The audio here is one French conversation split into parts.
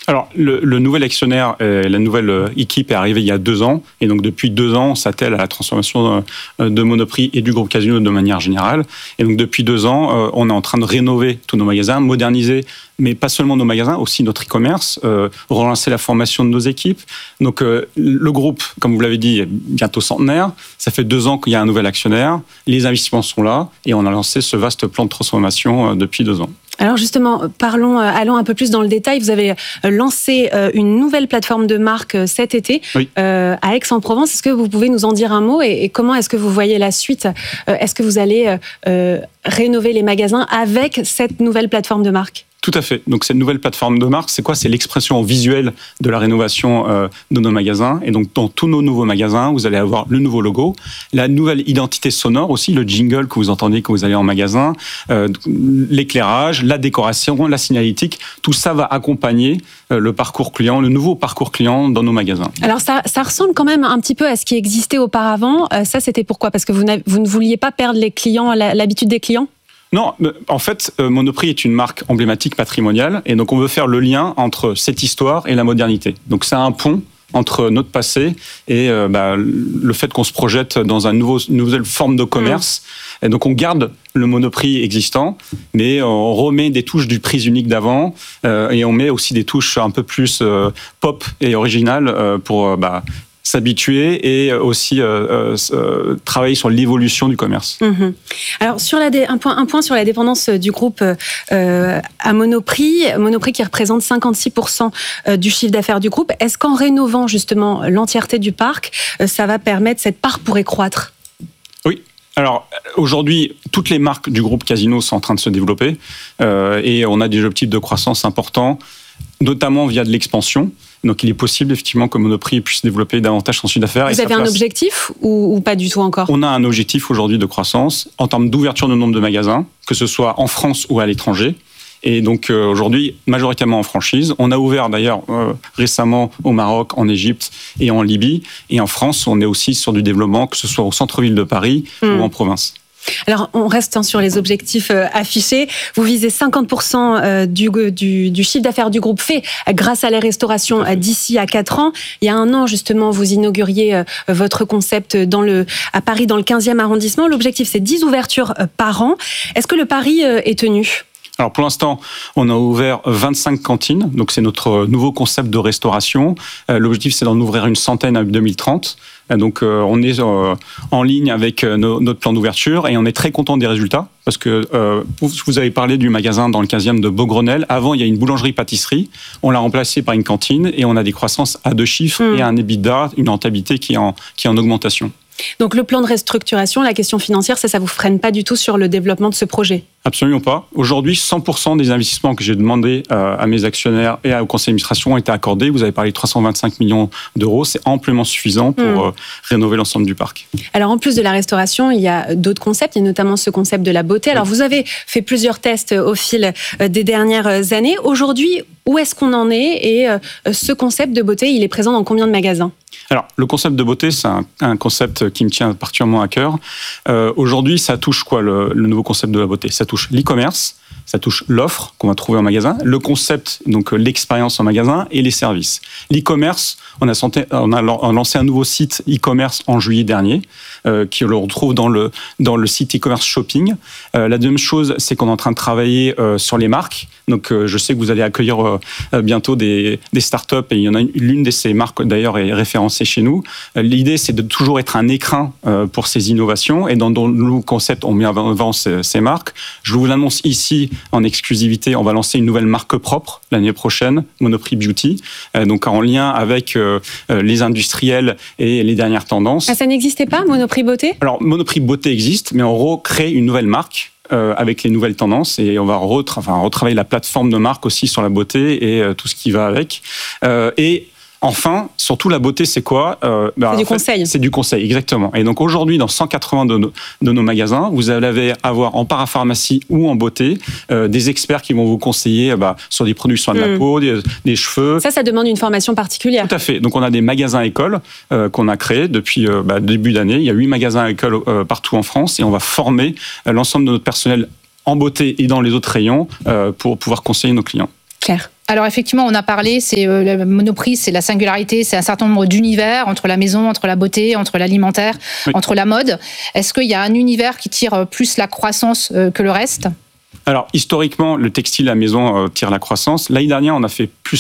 Alors, le nouvel actionnaire, la nouvelle équipe est arrivée il y a 2 ans. Et donc, depuis 2 ans, on s'attelle à la transformation de Monoprix et du groupe Casino de manière générale. Et donc, depuis 2 ans, on est en train de rénover tous nos magasins, moderniser, mais pas seulement nos magasins, aussi notre e-commerce, relancer la formation de nos équipes. Donc, le groupe, comme vous l'avez dit, est bientôt centenaire. Ça fait 2 ans qu'il y a un nouvel actionnaire. Les investissements sont là. Et on a lancé ce vaste plan de transformation depuis 2 ans. Alors justement, allons un peu plus dans le détail. Vous avez lancé une nouvelle plateforme de marque cet été à Aix-en-Provence. Est-ce que vous pouvez nous en dire un mot et comment est-ce que vous voyez la suite ? Est-ce que vous allez rénover les magasins avec cette nouvelle plateforme de marque ? Tout à fait. Donc, cette nouvelle plateforme de marque, c'est quoi ? C'est l'expression visuelle de la rénovation de nos magasins. Et donc, dans tous nos nouveaux magasins, vous allez avoir le nouveau logo, la nouvelle identité sonore aussi, le jingle que vous entendez quand vous allez en magasin, l'éclairage, la décoration, la signalétique. Tout ça va accompagner le parcours client, le nouveau parcours client dans nos magasins. Alors, ça ressemble quand même un petit peu à ce qui existait auparavant. Ça, c'était pourquoi ? Parce que vous ne vouliez pas perdre les clients, l'habitude des clients ? Non, en fait, Monoprix est une marque emblématique patrimoniale et donc on veut faire le lien entre cette histoire et la modernité. Donc c'est un pont entre notre passé et le fait qu'on se projette dans une nouvelle forme de commerce. Et donc on garde le Monoprix existant, mais on remet des touches du prix unique d'avant et on met aussi des touches un peu plus pop et originales pour s'habituer et aussi travailler sur l'évolution du commerce. Alors, un point sur la dépendance du groupe à Monoprix qui représente 56% du chiffre d'affaires du groupe. Est-ce qu'en rénovant justement l'entièreté du parc, ça va permettre, cette part pourrait croître ? Oui. Alors, aujourd'hui, toutes les marques du groupe Casino sont en train de se développer et on a des objectifs de croissance importants, notamment via de l'expansion. Donc, il est possible, effectivement, que Monoprix puisse développer davantage son chiffre d'affaires. Vous avez un objectif ou pas du tout encore ? On a un objectif aujourd'hui de croissance en termes d'ouverture de nombre de magasins, que ce soit en France ou à l'étranger. Et donc, aujourd'hui, majoritairement en franchise. On a ouvert, d'ailleurs, récemment au Maroc, en Égypte et en Libye. Et en France, on est aussi sur du développement, que ce soit au centre-ville de Paris ou en province. Alors, on reste sur les objectifs affichés. Vous visez 50% du chiffre d'affaires du groupe fait grâce à la restauration d'ici à 4 ans. Il y a 1 an, justement, vous inauguriez votre concept à Paris, dans le 15e arrondissement. L'objectif, c'est 10 ouvertures par an. Est-ce que le pari est tenu ? Alors pour l'instant, on a ouvert 25 cantines, donc c'est notre nouveau concept de restauration. L'objectif, c'est d'en ouvrir une centaine à 2030. Donc on est en ligne avec notre plan d'ouverture et on est très content des résultats parce que vous avez parlé du magasin dans le 15e de Beaugrenelle. Avant, il y a une boulangerie-pâtisserie. On l'a remplacé par une cantine et on a des croissances à 2 chiffres et un EBITDA, une rentabilité qui est en augmentation. Donc le plan de restructuration, la question financière, ça vous freine pas du tout sur le développement de ce projet ? Absolument pas. Aujourd'hui, 100% des investissements que j'ai demandé à mes actionnaires et au conseil d'administration ont été accordés. Vous avez parlé de 325 millions d'euros. C'est amplement suffisant pour rénover l'ensemble du parc. Alors en plus de la restauration, il y a d'autres concepts. Il y a notamment ce concept de la beauté. Alors vous avez fait plusieurs tests au fil des dernières années. Aujourd'hui, où est-ce qu'on en est et ce concept de beauté, il est présent dans combien de magasins ? Alors, le concept de beauté, c'est un concept qui me tient particulièrement à cœur. Aujourd'hui, ça touche quoi, le nouveau concept de la beauté ? Ça touche l'e-commerce, ça touche l'offre qu'on va trouver en magasin, le concept, donc l'expérience en magasin et les services. L'e-commerce, on a lancé un nouveau site e-commerce en juillet dernier, qui le retrouve dans le site e-commerce shopping. La deuxième chose, c'est qu'on est en train de travailler sur les marques. Donc, je sais que vous allez accueillir bientôt des startups et il y en a l'une de ces marques d'ailleurs est référencée chez nous. L'idée, c'est de toujours être un écrin pour ces innovations et dans le concept, on met en avant ces marques. Je vous l'annonce ici en exclusivité, on va lancer une nouvelle marque propre l'année prochaine, Monoprix Beauty, donc en lien avec les industriels et les dernières tendances. Ah, ça n'existait pas, Monoprix Beauté ? Alors, Monoprix Beauté existe, mais on recrée une nouvelle marque avec les nouvelles tendances et on va retravailler la plateforme de marque aussi sur la beauté et tout ce qui va avec. Et enfin, surtout la beauté, c'est quoi ? C'est du conseil. C'est du conseil, exactement. Et donc aujourd'hui, dans 180 de nos magasins, vous allez avoir en parapharmacie ou en beauté des experts qui vont vous conseiller sur des produits soins de la peau, des cheveux. Ça demande une formation particulière. Tout à fait. Donc on a des magasins écoles qu'on a créés depuis début d'année. Il y a 8 magasins écoles partout en France et on va former l'ensemble de notre personnel en beauté et dans les autres rayons pour pouvoir conseiller nos clients. Claire. Alors effectivement, on a parlé, le Monoprix, c'est la singularité, c'est un certain nombre d'univers entre la maison, entre la beauté, entre l'alimentaire, entre la mode. Est-ce qu'il y a un univers qui tire plus la croissance que le reste ? Alors, historiquement, le textile à maison tire la croissance. L'année dernière, on a fait plus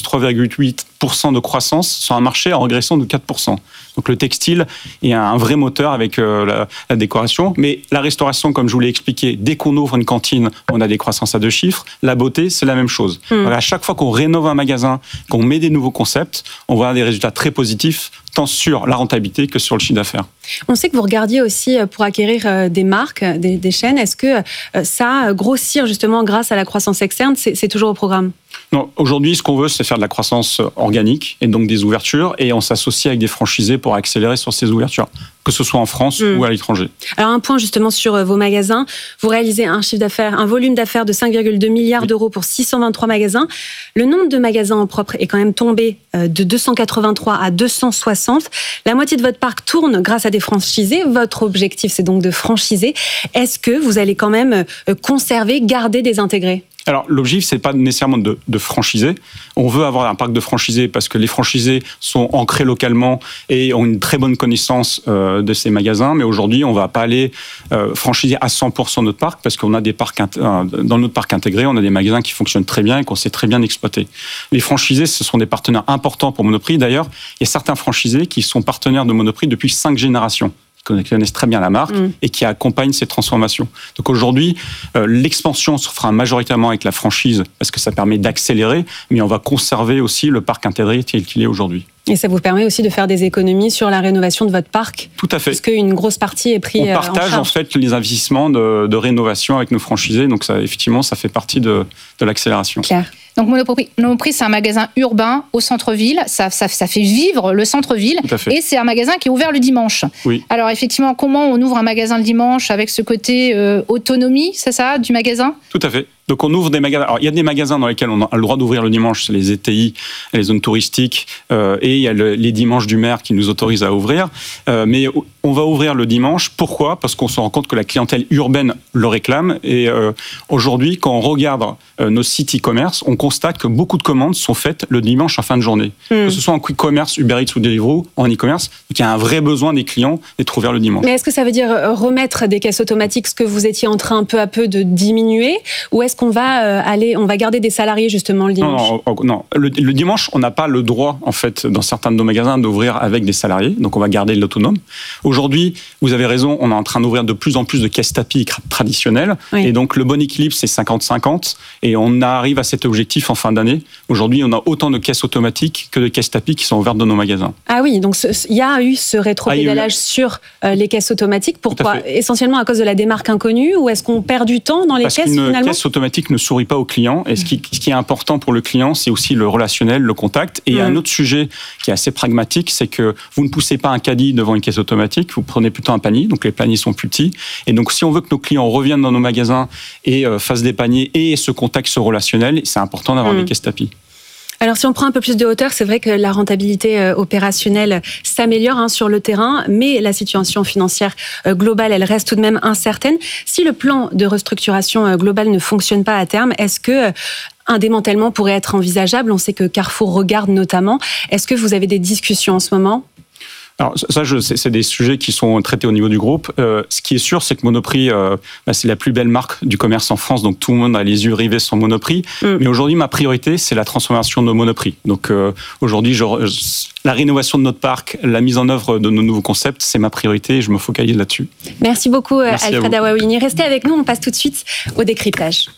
3,8% de croissance sur un marché en régression de 4%. Donc, le textile est un vrai moteur avec la décoration. Mais la restauration, comme je vous l'ai expliqué, dès qu'on ouvre une cantine, on a des croissances à 2 chiffres. La beauté, c'est la même chose. Donc, à chaque fois qu'on rénove un magasin, qu'on met des nouveaux concepts, on voit des résultats très positifs, tant sur la rentabilité que sur le chiffre d'affaires. On sait que vous regardiez aussi pour acquérir des marques, des chaînes. Est-ce que ça, grossir justement grâce à la croissance externe, c'est toujours au programme ? Non, aujourd'hui, ce qu'on veut, c'est faire de la croissance organique et donc des ouvertures, et on s'associe avec des franchisés pour accélérer sur ces ouvertures, que ce soit en France ou à l'étranger. Alors un point justement sur vos magasins, vous réalisez un volume d'affaires de 5,2 milliards d'euros pour 623 magasins. Le nombre de magasins en propre est quand même tombé de 283 à 260. La moitié de votre parc tourne grâce à des franchisés. Votre objectif, c'est donc de franchiser. Est-ce que vous allez quand même conserver, garder des intégrés ? Alors, l'objectif, c'est pas nécessairement de franchiser. On veut avoir un parc de franchisés parce que les franchisés sont ancrés localement et ont une très bonne connaissance de ces magasins. Mais aujourd'hui, on va pas aller franchiser à 100% notre parc parce qu'on a des parcs dans notre parc intégré, on a des magasins qui fonctionnent très bien et qu'on sait très bien exploiter. Les franchisés, ce sont des partenaires importants pour Monoprix. D'ailleurs, il y a certains franchisés qui sont partenaires de Monoprix depuis 5 générations. Qui connaissent très bien la marque et qui accompagnent ces transformations. Donc aujourd'hui, l'expansion se fera majoritairement avec la franchise parce que ça permet d'accélérer, mais on va conserver aussi le parc intégré tel qu'il est aujourd'hui. Et ça vous permet aussi de faire des économies sur la rénovation de votre parc ? Tout à fait. Parce qu'une grosse partie est prise en charge. On partage en fait les investissements de rénovation avec nos franchisés, donc ça, effectivement, ça fait partie de l'accélération. Claire. Donc Monoprix, c'est un magasin urbain au centre-ville. Ça fait vivre le centre-ville. Et c'est un magasin qui est ouvert le dimanche. Oui. Alors effectivement, comment on ouvre un magasin le dimanche avec ce côté autonomie, c'est ça, du magasin ? Tout à fait. Donc on ouvre des magasins. Alors il y a des magasins dans lesquels on a le droit d'ouvrir le dimanche, c'est les ETI, les zones touristiques, et il y a les dimanches du maire qui nous autorisent à ouvrir. Mais on va ouvrir le dimanche. Pourquoi ? Parce qu'on se rend compte que la clientèle urbaine le réclame. Et aujourd'hui, quand on regarde nos sites e-commerce, on constate que beaucoup de commandes sont faites le dimanche en fin de journée. Que ce soit en quick commerce, Uber Eats ou Deliveroo, en e-commerce, donc il y a un vrai besoin des clients d'être ouverts le dimanche. Mais est-ce que ça veut dire remettre des caisses automatiques, ce que vous étiez en train peu à peu de diminuer, ou est-ce qu'on va on va garder des salariés justement le dimanche ? Non. Le dimanche, on n'a pas le droit, en fait, dans certains de nos magasins, d'ouvrir avec des salariés. Donc, on va garder l'autonome. Aujourd'hui, vous avez raison, on est en train d'ouvrir de plus en plus de caisses tapis traditionnelles. Oui. Et donc, le bon équilibre, c'est 50-50. Et on arrive à cet objectif en fin d'année. Aujourd'hui, on a autant de caisses automatiques que de caisses tapis qui sont ouvertes dans nos magasins. Ah oui, donc il y a eu ce rétropédalage sur les caisses automatiques. Pourquoi ? Essentiellement à cause de la démarque inconnue, ou est-ce qu'on perd du temps dans les caisses finalement ? Parce qu'une caisse automatique ne sourit pas au client. Et ce qui est important pour le client, c'est aussi le relationnel, le contact. Et un autre sujet qui est assez pragmatique, c'est que vous ne poussez pas un caddie devant une caisse automatique, vous prenez plutôt un panier. Donc les paniers sont plus petits. Et donc si on veut que nos clients reviennent dans nos magasins et fassent des paniers et ce contact, ce relationnel, c'est important d'avoir des caisses tapis. Alors, si on prend un peu plus de hauteur, c'est vrai que la rentabilité opérationnelle s'améliore sur le terrain, mais la situation financière globale, elle reste tout de même incertaine. Si le plan de restructuration globale ne fonctionne pas à terme, est-ce que un démantèlement pourrait être envisageable ? On sait que Carrefour regarde notamment. Est-ce que vous avez des discussions en ce moment ? Alors ça, c'est des sujets qui sont traités au niveau du groupe. Ce qui est sûr, c'est que Monoprix, c'est la plus belle marque du commerce en France, donc tout le monde a les yeux rivés sur Monoprix. Mais aujourd'hui, ma priorité, c'est la transformation de nos Monoprix. Donc aujourd'hui, la rénovation de notre parc, la mise en œuvre de nos nouveaux concepts, c'est ma priorité et je me focalise là-dessus. Merci beaucoup, Alfred Aouawini. Restez avec nous, on passe tout de suite au décryptage.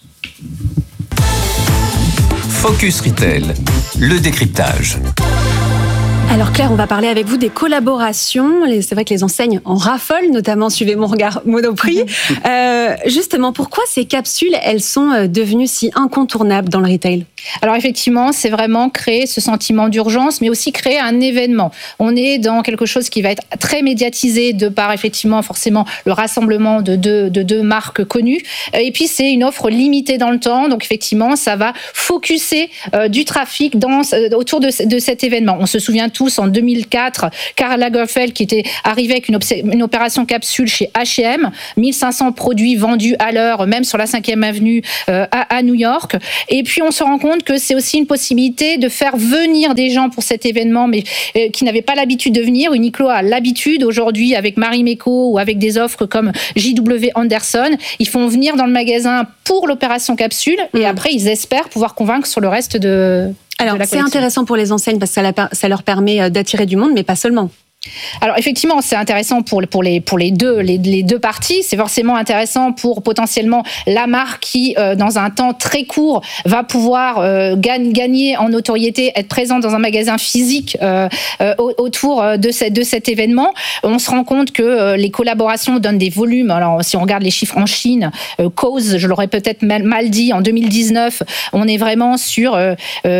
Focus Retail, le décryptage. Alors Claire, on va parler avec vous des collaborations. C'est vrai que les enseignes en raffolent, notamment suivez mon regard Monoprix. Justement, pourquoi ces capsules, elles sont devenues si incontournables dans le retail ? Alors effectivement, c'est vraiment créer ce sentiment d'urgence, mais aussi créer un événement. On est dans quelque chose qui va être très médiatisé de par effectivement forcément le rassemblement de deux marques connues. Et puis c'est une offre limitée dans le temps, donc effectivement ça va focuser du trafic autour de cet événement. On se souvient tous en 2004, Karl Lagerfeld qui était arrivé avec une opération capsule chez H&M, 1500 produits vendus à l'heure, même sur la 5e avenue à New York. Et puis on se rend compte compte que c'est aussi une possibilité de faire venir des gens pour cet événement, mais qui n'avaient pas l'habitude de venir. Uniqlo a l'habitude aujourd'hui, avec Marimekko ou avec des offres comme JW Anderson, ils font venir dans le magasin pour l'opération capsule et après ils espèrent pouvoir convaincre sur le reste de Alors, la c'est collection. intéressant pour les enseignes parce que ça leur permet d'attirer du monde, mais pas seulement. Alors effectivement, c'est intéressant pour les deux parties. C'est forcément intéressant pour potentiellement la marque qui, dans un temps très court, va pouvoir gagner en notoriété, être présente dans un magasin physique autour de cet événement. On se rend compte que les collaborations donnent des volumes. Alors si on regarde les chiffres en Chine, Cause, je l'aurais peut-être mal dit, en 2019, on est vraiment sur à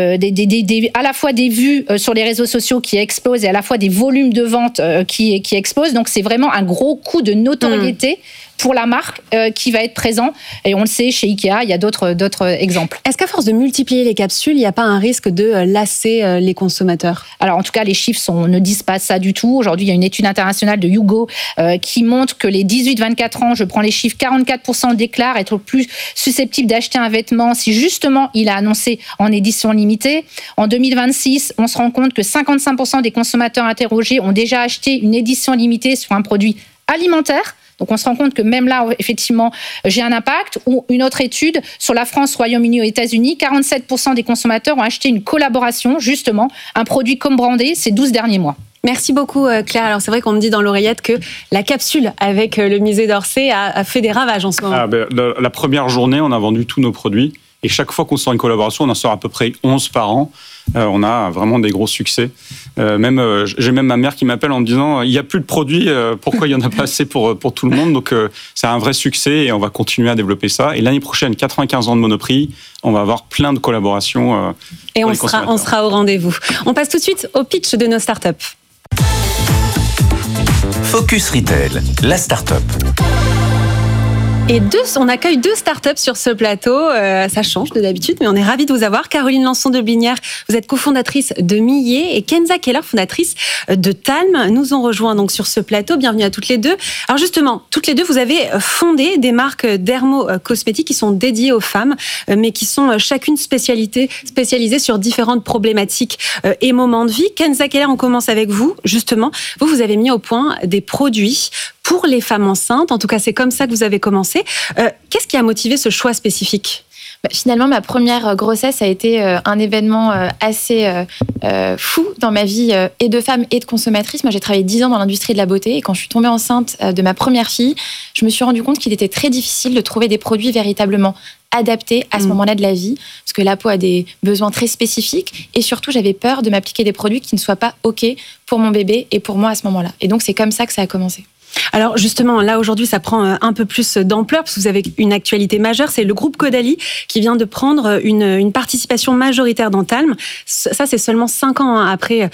la fois des vues sur les réseaux sociaux qui explosent et à la fois des volumes de vente qui explosent. Donc c'est vraiment un gros coup de notoriété pour la marque qui va être présent. Et on le sait, chez Ikea, il y a d'autres exemples. Est-ce qu'à force de multiplier les capsules, il n'y a pas un risque de lasser les consommateurs ? Alors en tout cas, les chiffres ne disent pas ça du tout. Aujourd'hui, il y a une étude internationale de Hugo qui montre que les 18-24 ans, je prends les chiffres, 44% déclarent être plus susceptibles d'acheter un vêtement si justement il a annoncé en édition limitée. En 2026, on se rend compte que 55% des consommateurs interrogés ont déjà acheté une édition limitée sur un produit alimentaire. Donc on se rend compte que même là, effectivement, j'ai un impact. Ou une autre étude sur la France, Royaume-Uni aux États-Unis, 47% des consommateurs ont acheté une collaboration, justement, un produit comme brandé ces 12 derniers mois. Merci beaucoup Claire. Alors c'est vrai qu'on me dit dans l'oreillette que la capsule avec le musée d'Orsay a fait des ravages en ce moment. La première journée, on a vendu tous nos produits. Et chaque fois qu'on sort une collaboration, on en sort à peu près 11 par an. On a vraiment des gros succès. J'ai même ma mère qui m'appelle en me disant il n'y a plus de produits, pourquoi il n'y en a pas assez pour tout le monde. Donc c'est un vrai succès et on va continuer à développer ça. Et l'année prochaine, 95 ans de Monoprix, on va avoir plein de collaborations. Et on sera au rendez-vous. On passe tout de suite au pitch de nos startups. Focus Retail, la start-up. Et on accueille 2 startups sur ce plateau. Ça change de d'habitude, mais on est ravis de vous avoir. Caroline Lançon de Blinière, vous êtes cofondatrice de Millet, et Kenza Keller, fondatrice de Talm, nous ont rejoints donc sur ce plateau. Bienvenue à toutes les deux. Alors justement, toutes les deux, vous avez fondé des marques dermo-cosmétiques qui sont dédiées aux femmes, mais qui sont chacune spécialisées sur différentes problématiques et moments de vie. Kenza Keller, on commence avec vous. Justement, vous avez mis au point des produits pour les femmes enceintes. En tout cas, c'est comme ça que vous avez commencé. Qu'est-ce qui a motivé ce choix spécifique ? Finalement, ma première grossesse a été un événement assez fou dans ma vie et de femme et de consommatrice. Moi, j'ai travaillé 10 ans dans l'industrie de la beauté et quand je suis tombée enceinte de ma première fille, je me suis rendu compte qu'il était très difficile de trouver des produits véritablement adaptés à ce moment-là de la vie, parce que la peau a des besoins très spécifiques et surtout, j'avais peur de m'appliquer des produits qui ne soient pas OK pour mon bébé et pour moi à ce moment-là. Et donc, c'est comme ça que ça a commencé. Alors justement, là aujourd'hui, ça prend un peu plus d'ampleur parce que vous avez une actualité majeure. C'est le groupe Caudalie qui vient de prendre une participation majoritaire dans Talm. Ça, c'est seulement 5 ans après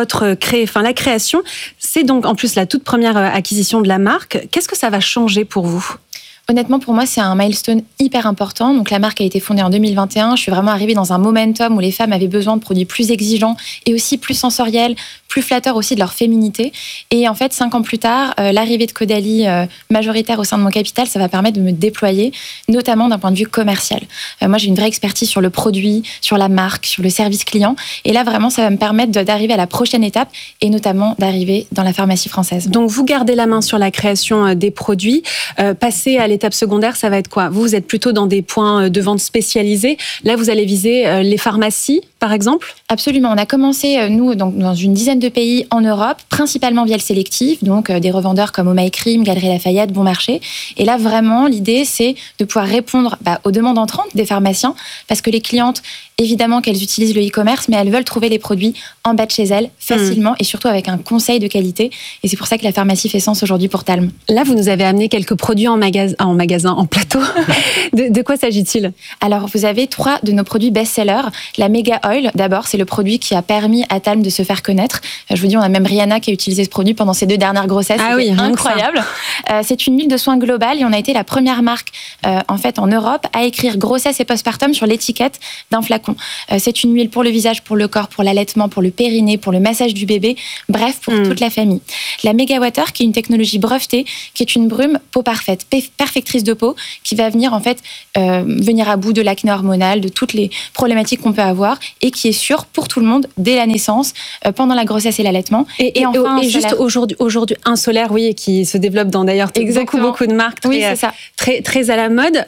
la création. C'est donc en plus la toute première acquisition de la marque. Qu'est-ce que ça va changer pour vous ? Honnêtement, pour moi, c'est un milestone hyper important. Donc, la marque a été fondée en 2021. Je suis vraiment arrivée dans un momentum où les femmes avaient besoin de produits plus exigeants et aussi plus sensoriels, plus flatteurs aussi de leur féminité. Et en fait, 5 ans plus tard, l'arrivée de Caudalie majoritaire au sein de mon capital, ça va permettre de me déployer, notamment d'un point de vue commercial. Moi, j'ai une vraie expertise sur le produit, sur la marque, sur le service client. Et là, vraiment, ça va me permettre d'arriver à la prochaine étape et notamment d'arriver dans la pharmacie française. Donc, vous gardez la main sur la création des produits. Passer à l'étape secondaire, ça va être quoi ? Vous êtes plutôt dans des points de vente spécialisés. Là, vous allez viser les pharmacies, par exemple ? Absolument. On a commencé, nous, dans une dizaine de pays en Europe, principalement via le sélectif, donc des revendeurs comme Oh My Cream, Galeries Lafayette, Bon Marché. Et là, vraiment, l'idée, c'est de pouvoir répondre aux demandes entrantes des pharmaciens, parce que les clientes, évidemment qu'elles utilisent le e-commerce, mais elles veulent trouver les produits en bas de chez elles, facilement, et surtout avec un conseil de qualité. Et c'est pour ça que la pharmacie fait sens aujourd'hui pour Talm. Là, vous nous avez amené quelques produits en plateau. De quoi s'agit-il ? Alors, vous avez 3 de nos produits best-sellers. La Méga Oil, d'abord, c'est le produit qui a permis à Talm de se faire connaître. Je vous dis, on a même Rihanna qui a utilisé ce produit pendant ses 2 dernières grossesses. Ah oui, incroyable. C'est une huile de soin globale et on a été la première marque en fait en Europe à écrire grossesse et postpartum sur l'étiquette d'un flacon. C'est une huile pour le visage, pour le corps, pour l'allaitement, pour le périnée, pour le massage du bébé, bref, pour toute la famille. La Megawater, qui est une technologie brevetée, qui est une brume peau parfaite, perfectrice de peau, qui va venir en fait venir à bout de l'acné hormonal, de toutes les problématiques qu'on peut avoir et qui est sûre pour tout le monde dès la naissance, pendant la grossesse et l'allaitement. Et enfin, juste aujourd'hui, un solaire, oui, qui se développe dans d'ailleurs beaucoup de marques très à la mode.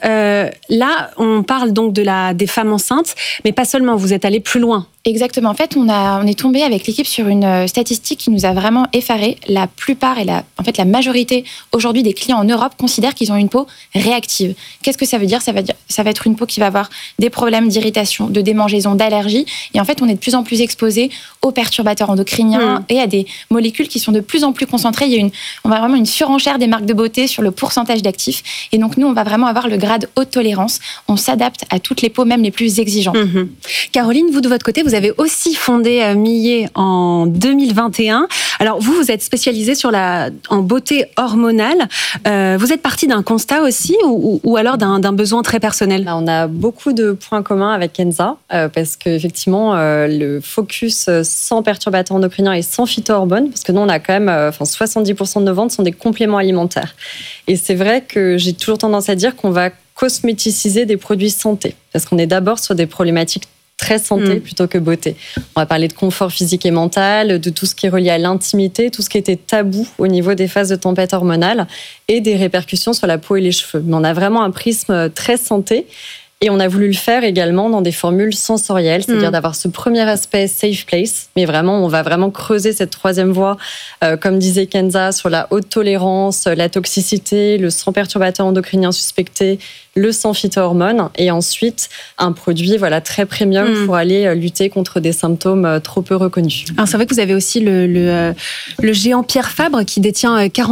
Là, on parle donc des femmes enceintes, mais pas seulement, vous êtes allé plus loin. Exactement. En fait, on est tombé avec l'équipe sur une statistique qui nous a vraiment effarés. La plupart et la majorité aujourd'hui des clients en Europe considèrent qu'ils ont une peau réactive. Qu'est-ce que ça veut dire ? Ça va être une peau qui va avoir des problèmes d'irritation, de démangeaison, d'allergie. Et en fait, on est de plus en plus exposé aux perturbateurs endocriniens et à des molécules qui sont de plus en plus concentrées. On va vraiment une surenchère des marques de beauté sur le pourcentage d'actifs. Et donc, nous, on va vraiment avoir le grade haute tolérance. On s'adapte à toutes les peaux, même les plus exigeantes. Caroline, vous, de votre côté, vous avez aussi fondé Millet en 2021. Alors, vous êtes spécialisée en beauté hormonale. Vous êtes partie d'un constat aussi ou alors d'un besoin très personnel ? On a beaucoup de points communs avec Kenza parce qu'effectivement, le focus sans perturbateurs endocriniens et sans phytohormones, parce que nous, on a quand même 70% de nos ventes sont des compléments alimentaires. Et c'est vrai que j'ai toujours tendance à dire qu'on va cosméticiser des produits santé parce qu'on est d'abord sur des problématiques très santé plutôt que beauté. On va parler de confort physique et mental, de tout ce qui est relié à l'intimité, tout ce qui était tabou au niveau des phases de tempête hormonale et des répercussions sur la peau et les cheveux. Mais on a vraiment un prisme très santé. Et on a voulu le faire également dans des formules sensorielles, c'est-à-dire d'avoir ce premier aspect safe place, mais vraiment, on va vraiment creuser cette troisième voie, comme disait Kenza, sur la haute tolérance, la toxicité, le sans perturbateur endocrinien suspecté, le sans phytohormones, et ensuite un produit très premium pour aller lutter contre des symptômes trop peu reconnus. Alors c'est vrai que vous avez aussi le géant Pierre Fabre qui détient près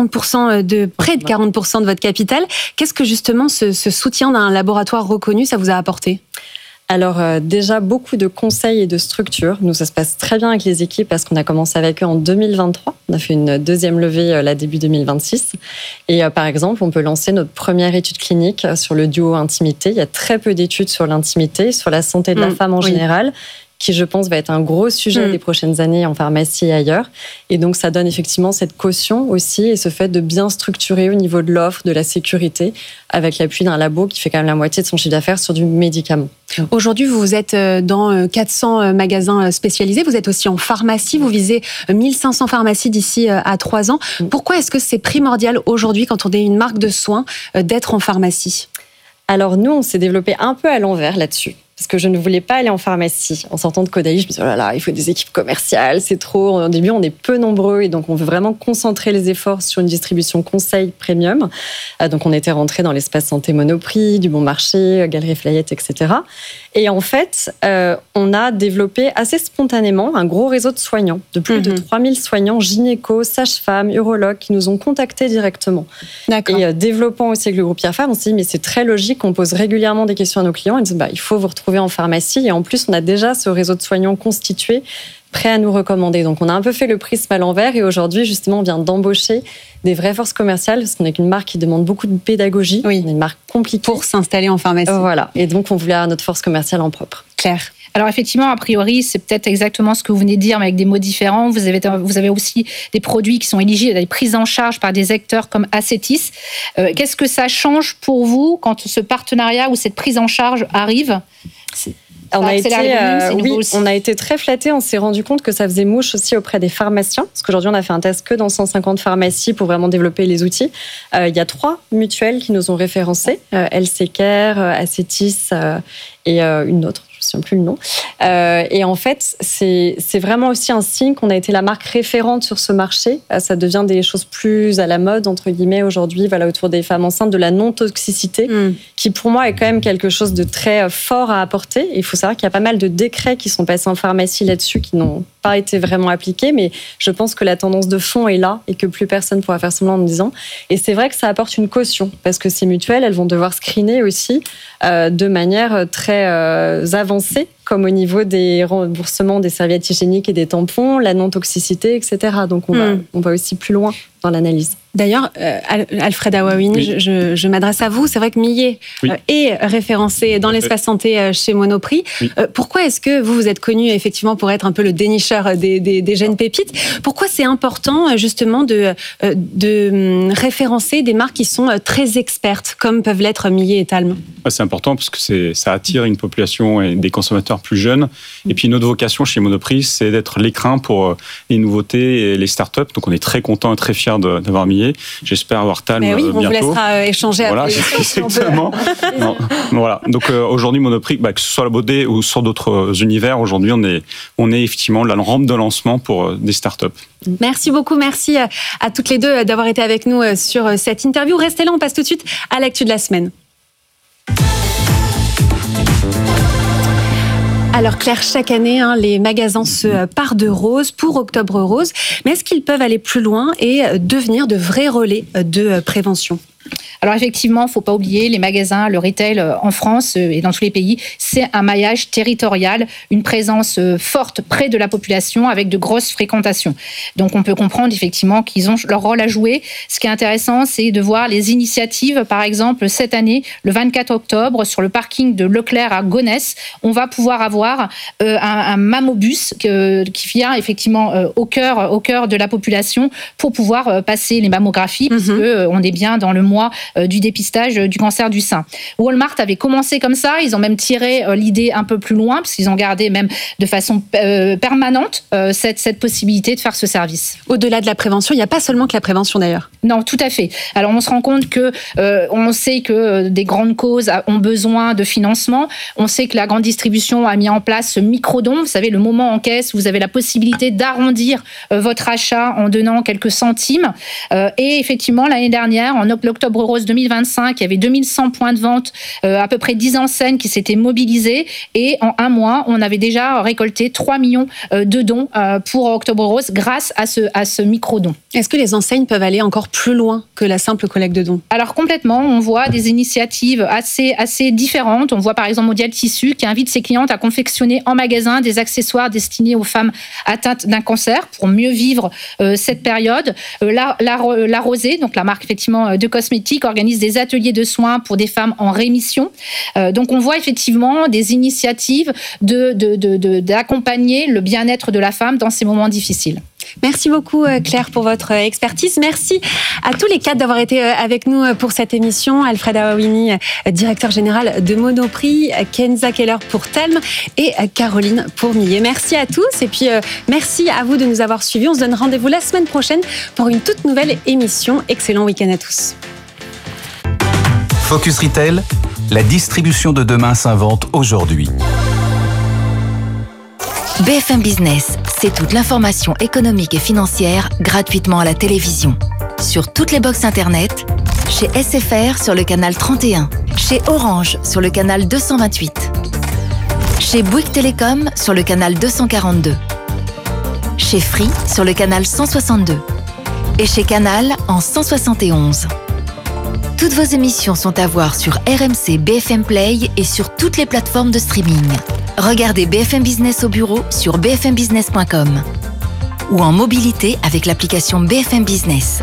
de 40% de votre capital. Qu'est-ce que justement ce soutien d'un laboratoire reconnu, ça vous a apporté ? Alors déjà, beaucoup de conseils et de structures. Nous, ça se passe très bien avec les équipes parce qu'on a commencé avec eux en 2023. On a fait une deuxième levée début 2026. Et par exemple, on peut lancer notre première étude clinique sur le duo intimité. Il y a très peu d'études sur l'intimité, sur la santé de la femme en général, qui, je pense, va être un gros sujet des prochaines années en pharmacie et ailleurs. Et donc, ça donne effectivement cette caution aussi et ce fait de bien structurer au niveau de l'offre, de la sécurité, avec l'appui d'un labo qui fait quand même la moitié de son chiffre d'affaires sur du médicament. Aujourd'hui, vous êtes dans 400 magasins spécialisés. Vous êtes aussi en pharmacie. Vous visez 1500 pharmacies d'ici à 3 ans. Pourquoi est-ce que c'est primordial aujourd'hui, quand on est une marque de soins, d'être en pharmacie ? Alors nous, on s'est développé un peu à l'envers là-dessus. Parce que je ne voulais pas aller en pharmacie. En sortant de Caudalie, je me disais, oh là là, il faut des équipes commerciales, c'est trop. Au début, on est peu nombreux et donc on veut vraiment concentrer les efforts sur une distribution conseil premium. Donc on était rentré dans l'espace santé Monoprix, du Bon Marché, Galeries Lafayette, etc. Et en fait, on a développé assez spontanément un gros réseau de soignants, de plus de 3000 soignants, gynécos, sages-femmes, urologues, qui nous ont contactés directement. D'accord. Et développant aussi avec le groupe Pierre Fabre, on s'est dit, mais c'est très logique, on pose régulièrement des questions à nos clients. Ils disent, il faut vous retrouver en pharmacie. Et en plus, on a déjà ce réseau de soignants constitué, prêt à nous recommander. Donc, on a un peu fait le prisme à l'envers. Et aujourd'hui, justement, on vient d'embaucher des vraies forces commerciales, parce qu'on est une marque qui demande beaucoup de pédagogie. Oui. On est une marque compliquée. Pour s'installer en pharmacie. Voilà. Et donc, on voulait avoir notre force commerciale en propre. Claire. Alors effectivement, a priori, c'est peut-être exactement ce que vous venez de dire, mais avec des mots différents. Vous avez aussi des produits qui sont éligibles à des prises en charge par des acteurs comme Ascétis. Qu'est-ce que ça change pour vous quand ce partenariat ou cette prise en charge arrive ? On a été très flattés. On s'est rendu compte que ça faisait mouche aussi auprès des pharmaciens. Parce qu'aujourd'hui, on a fait un test que dans 150 pharmacies pour vraiment développer les outils. Il y a 3 mutuelles qui nous ont référencés. LC Care, Ascétis et une autre. Je ne me souviens plus le nom. Et en fait, c'est vraiment aussi un signe qu'on a été la marque référente sur ce marché. Ça devient des choses plus à la mode, entre guillemets, aujourd'hui, autour des femmes enceintes, de la non-toxicité, qui pour moi est quand même quelque chose de très fort à apporter. Et il faut savoir qu'il y a pas mal de décrets qui sont passés en pharmacie là-dessus, qui n'ont pas été vraiment appliqués, mais je pense que la tendance de fond est là et que plus personne pourra faire semblant en me disant. Et c'est vrai que ça apporte une caution, parce que ces mutuelles, elles vont devoir screener aussi de manière très avancée comme au niveau des remboursements des serviettes hygiéniques et des tampons, la non-toxicité, etc. Donc on va aussi plus loin dans l'analyse. D'ailleurs, Alfred Aouawini, oui. je m'adresse à vous. C'est vrai que Millet est référencé dans l'espace santé chez Monoprix. Oui. Pourquoi est-ce que vous êtes connu effectivement pour être un peu le dénicheur des jeunes pépites ? Pourquoi c'est important justement de référencer des marques qui sont très expertes, comme peuvent l'être Millet et Talm ? C'est important parce que ça attire une population et des consommateurs plus jeunes. Et puis notre vocation chez Monoprix, c'est d'être l'écrin pour les nouveautés et les startups. Donc on est très content et très fiers d'avoir Millet. J'espère avoir Talm bientôt. On vous laissera échanger voilà, après. Exactement. Voilà. Donc aujourd'hui, Monoprix, que ce soit la beauté ou sur d'autres univers, aujourd'hui, on est effectivement la rampe de lancement pour des startups. Merci beaucoup. Merci à toutes les deux d'avoir été avec nous sur cette interview. Restez là, on passe tout de suite à l'actu de la semaine. Alors Claire, chaque année, les magasins se parent de rose pour Octobre Rose. Mais est-ce qu'ils peuvent aller plus loin et devenir de vrais relais de prévention ? Alors effectivement, il ne faut pas oublier, les magasins, le retail en France et dans tous les pays, c'est un maillage territorial, une présence forte près de la population avec de grosses fréquentations. Donc on peut comprendre effectivement qu'ils ont leur rôle à jouer. Ce qui est intéressant, c'est de voir les initiatives. Par exemple, cette année, le 24 octobre, sur le parking de Leclerc à Gonesse, on va pouvoir avoir un mammobus qui vient effectivement au cœur de la population pour pouvoir passer les mammographies, puisque on est bien dans le mois du dépistage du cancer du sein. Walmart avait commencé comme ça, ils ont même tiré l'idée un peu plus loin, parce qu'ils ont gardé même de façon permanente cette possibilité de faire ce service. Au-delà de la prévention, il n'y a pas seulement que la prévention d'ailleurs. Non, tout à fait. Alors on se rend compte que on sait que des grandes causes ont besoin de financement. On sait que la grande distribution a mis en place ce micro-don. Vous savez, le moment en caisse, vous avez la possibilité d'arrondir votre achat en donnant quelques centimes. Et effectivement, l'année dernière, en Octobre Rose 2025, il y avait 2100 points de vente, à peu près 10 enseignes qui s'étaient mobilisées. Et en un mois, on avait déjà récolté 3 millions de dons pour Octobre Rose grâce à ce micro-don. Est-ce que les enseignes peuvent aller encore plus loin que la simple collecte de dons ? Alors complètement, on voit des initiatives assez différentes. On voit par exemple Mondial Tissu qui invite ses clientes à confectionner en magasin des accessoires destinés aux femmes atteintes d'un cancer pour mieux vivre cette période. La Rosée, donc la marque effectivement de cosmétiques, organise des ateliers de soins pour des femmes en rémission. Donc on voit effectivement des initiatives d'accompagner le bien-être de la femme dans ces moments difficiles. Merci beaucoup Claire pour votre expertise. Merci à tous les quatre d'avoir été avec nous pour cette émission. Alfred Aouawini, directeur général de Monoprix, Kenza Keller pour Talm et Caroline pour Millet. Merci à tous et puis merci à vous de nous avoir suivis. On se donne rendez-vous la semaine prochaine pour une toute nouvelle émission. Excellent week-end à tous. Focus Retail, la distribution de demain s'invente aujourd'hui. BFM Business, c'est toute l'information économique et financière gratuitement à la télévision. Sur toutes les box internet, chez SFR sur le canal 31, chez Orange sur le canal 228, chez Bouygues Télécom sur le canal 242, chez Free sur le canal 162 et chez Canal en 171. Toutes vos émissions sont à voir sur RMC BFM Play et sur toutes les plateformes de streaming. Regardez BFM Business au bureau sur bfmbusiness.com ou en mobilité avec l'application BFM Business.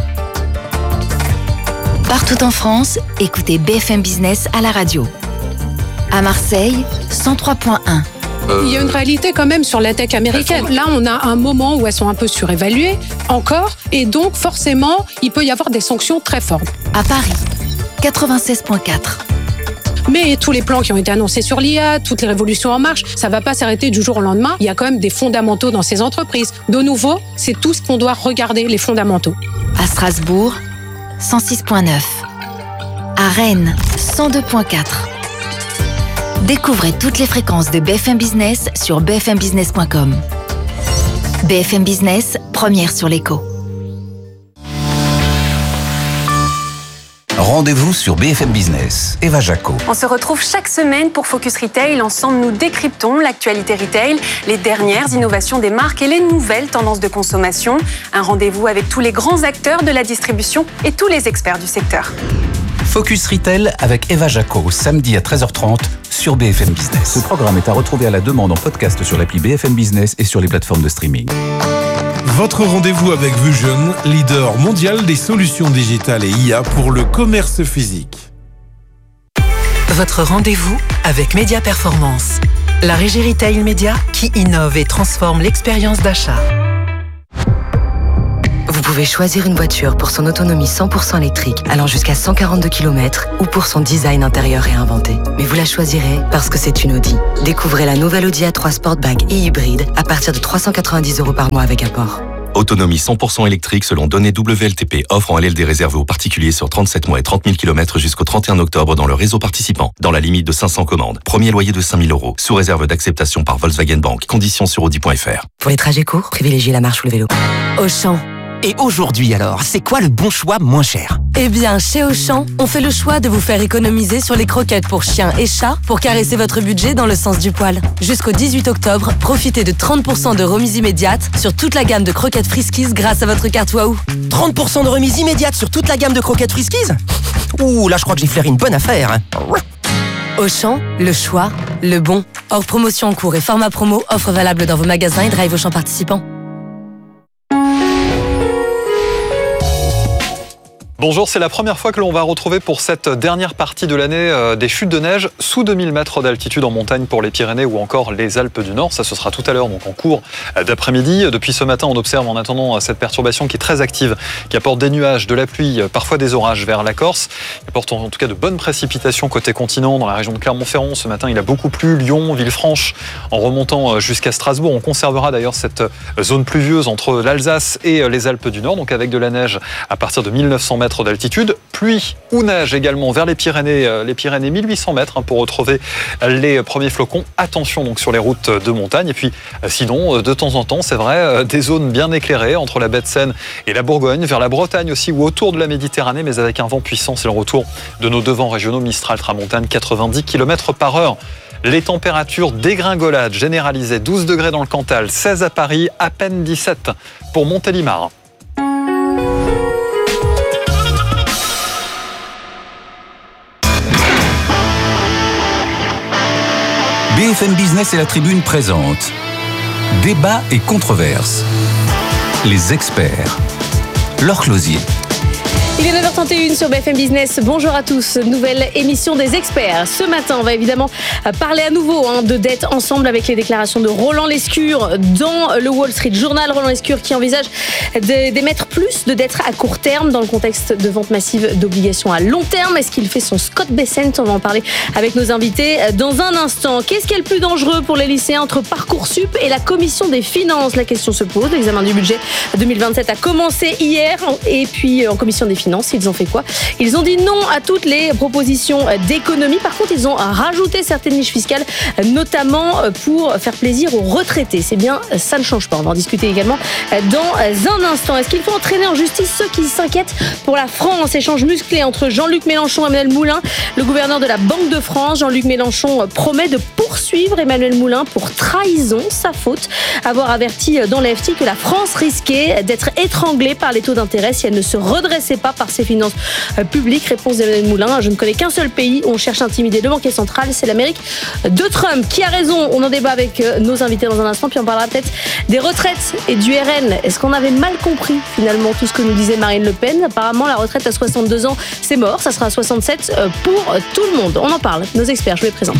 Partout en France, écoutez BFM Business à la radio. À Marseille, 103.1. Il y a une réalité quand même sur la tech américaine. Là, on a un moment où elles sont un peu surévaluées encore, et donc forcément, il peut y avoir des sanctions très fortes. À Paris, 96.4. Mais tous les plans qui ont été annoncés sur l'IA, toutes les révolutions en marche, ça ne va pas s'arrêter du jour au lendemain. Il y a quand même des fondamentaux dans ces entreprises. De nouveau, c'est tout ce qu'on doit regarder, les fondamentaux. À Strasbourg, 106.9. À Rennes, 102.4. Découvrez toutes les fréquences de BFM Business sur bfmbusiness.com. BFM Business, première sur l'écho. Rendez-vous sur BFM Business. Eva Jaco. On se retrouve chaque semaine pour Focus Retail. Ensemble, nous décryptons l'actualité retail, les dernières innovations des marques et les nouvelles tendances de consommation. Un rendez-vous avec tous les grands acteurs de la distribution et tous les experts du secteur. Focus Retail avec Eva Jaco, samedi à 13h30 sur BFM Business. Ce programme est à retrouver à la demande en podcast sur l'appli BFM Business et sur les plateformes de streaming. Votre rendez-vous avec Vusion, leader mondial des solutions digitales et IA pour le commerce physique. Votre rendez-vous avec Média Performance, la régie retail média qui innove et transforme l'expérience d'achat. Vous pouvez choisir une voiture pour son autonomie 100% électrique allant jusqu'à 142 km ou pour son design intérieur réinventé. Mais vous la choisirez parce que c'est une Audi. Découvrez la nouvelle Audi A3 Sportback et hybride à partir de 390 € par mois avec apport. Autonomie 100% électrique selon données WLTP. Offre en LLD réservée aux particuliers sur 37 mois et 30 000 km jusqu'au 31 octobre dans le réseau participant. Dans la limite de 500 commandes. Premier loyer de 5 000 €. Sous réserve d'acceptation par Volkswagen Bank. Conditions sur Audi.fr. Pour les trajets courts, privilégiez la marche ou le vélo. Auchan. Et aujourd'hui alors, c'est quoi le bon choix moins cher ? Eh bien, chez Auchan, on fait le choix de vous faire économiser sur les croquettes pour chiens et chats pour caresser votre budget dans le sens du poil. Jusqu'au 18 octobre, profitez de 30% de remise immédiate sur toute la gamme de croquettes Friskies grâce à votre carte Waouh. 30% de remise immédiate sur toute la gamme de croquettes Friskies ? Ouh, là je crois que j'ai flairé une bonne affaire. Auchan, le choix, le bon. Hors promotion en cours et format promo, offre valable dans vos magasins et drive Auchan participants. Bonjour, c'est la première fois que l'on va retrouver pour cette dernière partie de l'année des chutes de neige sous 2000 mètres d'altitude en montagne pour les Pyrénées ou encore les Alpes du Nord. Ça, ce sera tout à l'heure, donc en cours d'après-midi. Depuis ce matin, on observe en attendant cette perturbation qui est très active, qui apporte des nuages, de la pluie, parfois des orages vers la Corse. Il apporte en tout cas de bonnes précipitations côté continent dans la région de Clermont-Ferrand. Ce matin, il a beaucoup plu. Lyon, Villefranche, en remontant jusqu'à Strasbourg. On conservera d'ailleurs cette zone pluvieuse entre l'Alsace et les Alpes du Nord, donc avec de la neige à partir de 1900 mètres d'altitude, pluie ou neige également vers les Pyrénées 1800 mètres pour retrouver les premiers flocons. Attention donc sur les routes de montagne. Et puis sinon, de temps en temps, c'est vrai, des zones bien éclairées entre la baie de Seine et la Bourgogne, vers la Bretagne aussi ou autour de la Méditerranée, mais avec un vent puissant. C'est le retour de nos deux vents régionaux Mistral Tramontane, 90 km/h. Les températures dégringoladent généralisées, 12 degrés dans le Cantal, 16 à Paris, à peine 17 pour Montélimar. BFM Business et la Tribune présentent Débat et controverses. Les experts. Laure Closier. Il est 9h31 sur BFM Business. Bonjour à tous. Nouvelle émission des experts. Ce matin, on va évidemment parler à nouveau de dette ensemble avec les déclarations de Roland Lescure dans le Wall Street Journal. Roland Lescure qui envisage d'émettre plus de dettes à court terme dans le contexte de vente massive d'obligations à long terme. Est-ce qu'il fait son Scott Bessent ? On va en parler avec nos invités dans un instant. Qu'est-ce qui est le plus dangereux pour les lycéens entre Parcoursup et la Commission des finances ? La question se pose. L'examen du budget 2027 a commencé hier et puis en Commission des finances, ils ont fait quoi ? Ils ont dit non à toutes les propositions d'économie. Par contre, ils ont rajouté certaines niches fiscales, notamment pour faire plaisir aux retraités. C'est bien, ça ne change pas. On va en discuter également dans un instant. Est-ce qu'il faut entraîner en justice ceux qui s'inquiètent pour la France ? Échange musclé entre Jean-Luc Mélenchon et Emmanuel Moulin, le gouverneur de la Banque de France. Jean-Luc Mélenchon promet de poursuivre Emmanuel Moulin pour trahison, sa faute, avoir averti dans l'AFT que la France risquait d'être étranglée par les taux d'intérêt si elle ne se redressait pas par ses finances publiques. Réponse d'Emmanuel Moulin: je ne connais qu'un seul pays où on cherche à intimider le banquier central, c'est l'Amérique de Trump. Qui a raison ? On en débat avec nos invités dans un instant, puis on parlera peut-être des retraites et du RN. Est-ce qu'on avait mal compris finalement tout ce que nous disait Marine Le Pen ? Apparemment, la retraite à 62 ans, c'est mort, ça sera à 67 pour tout le monde. On en parle. Nos experts, je vous les présente.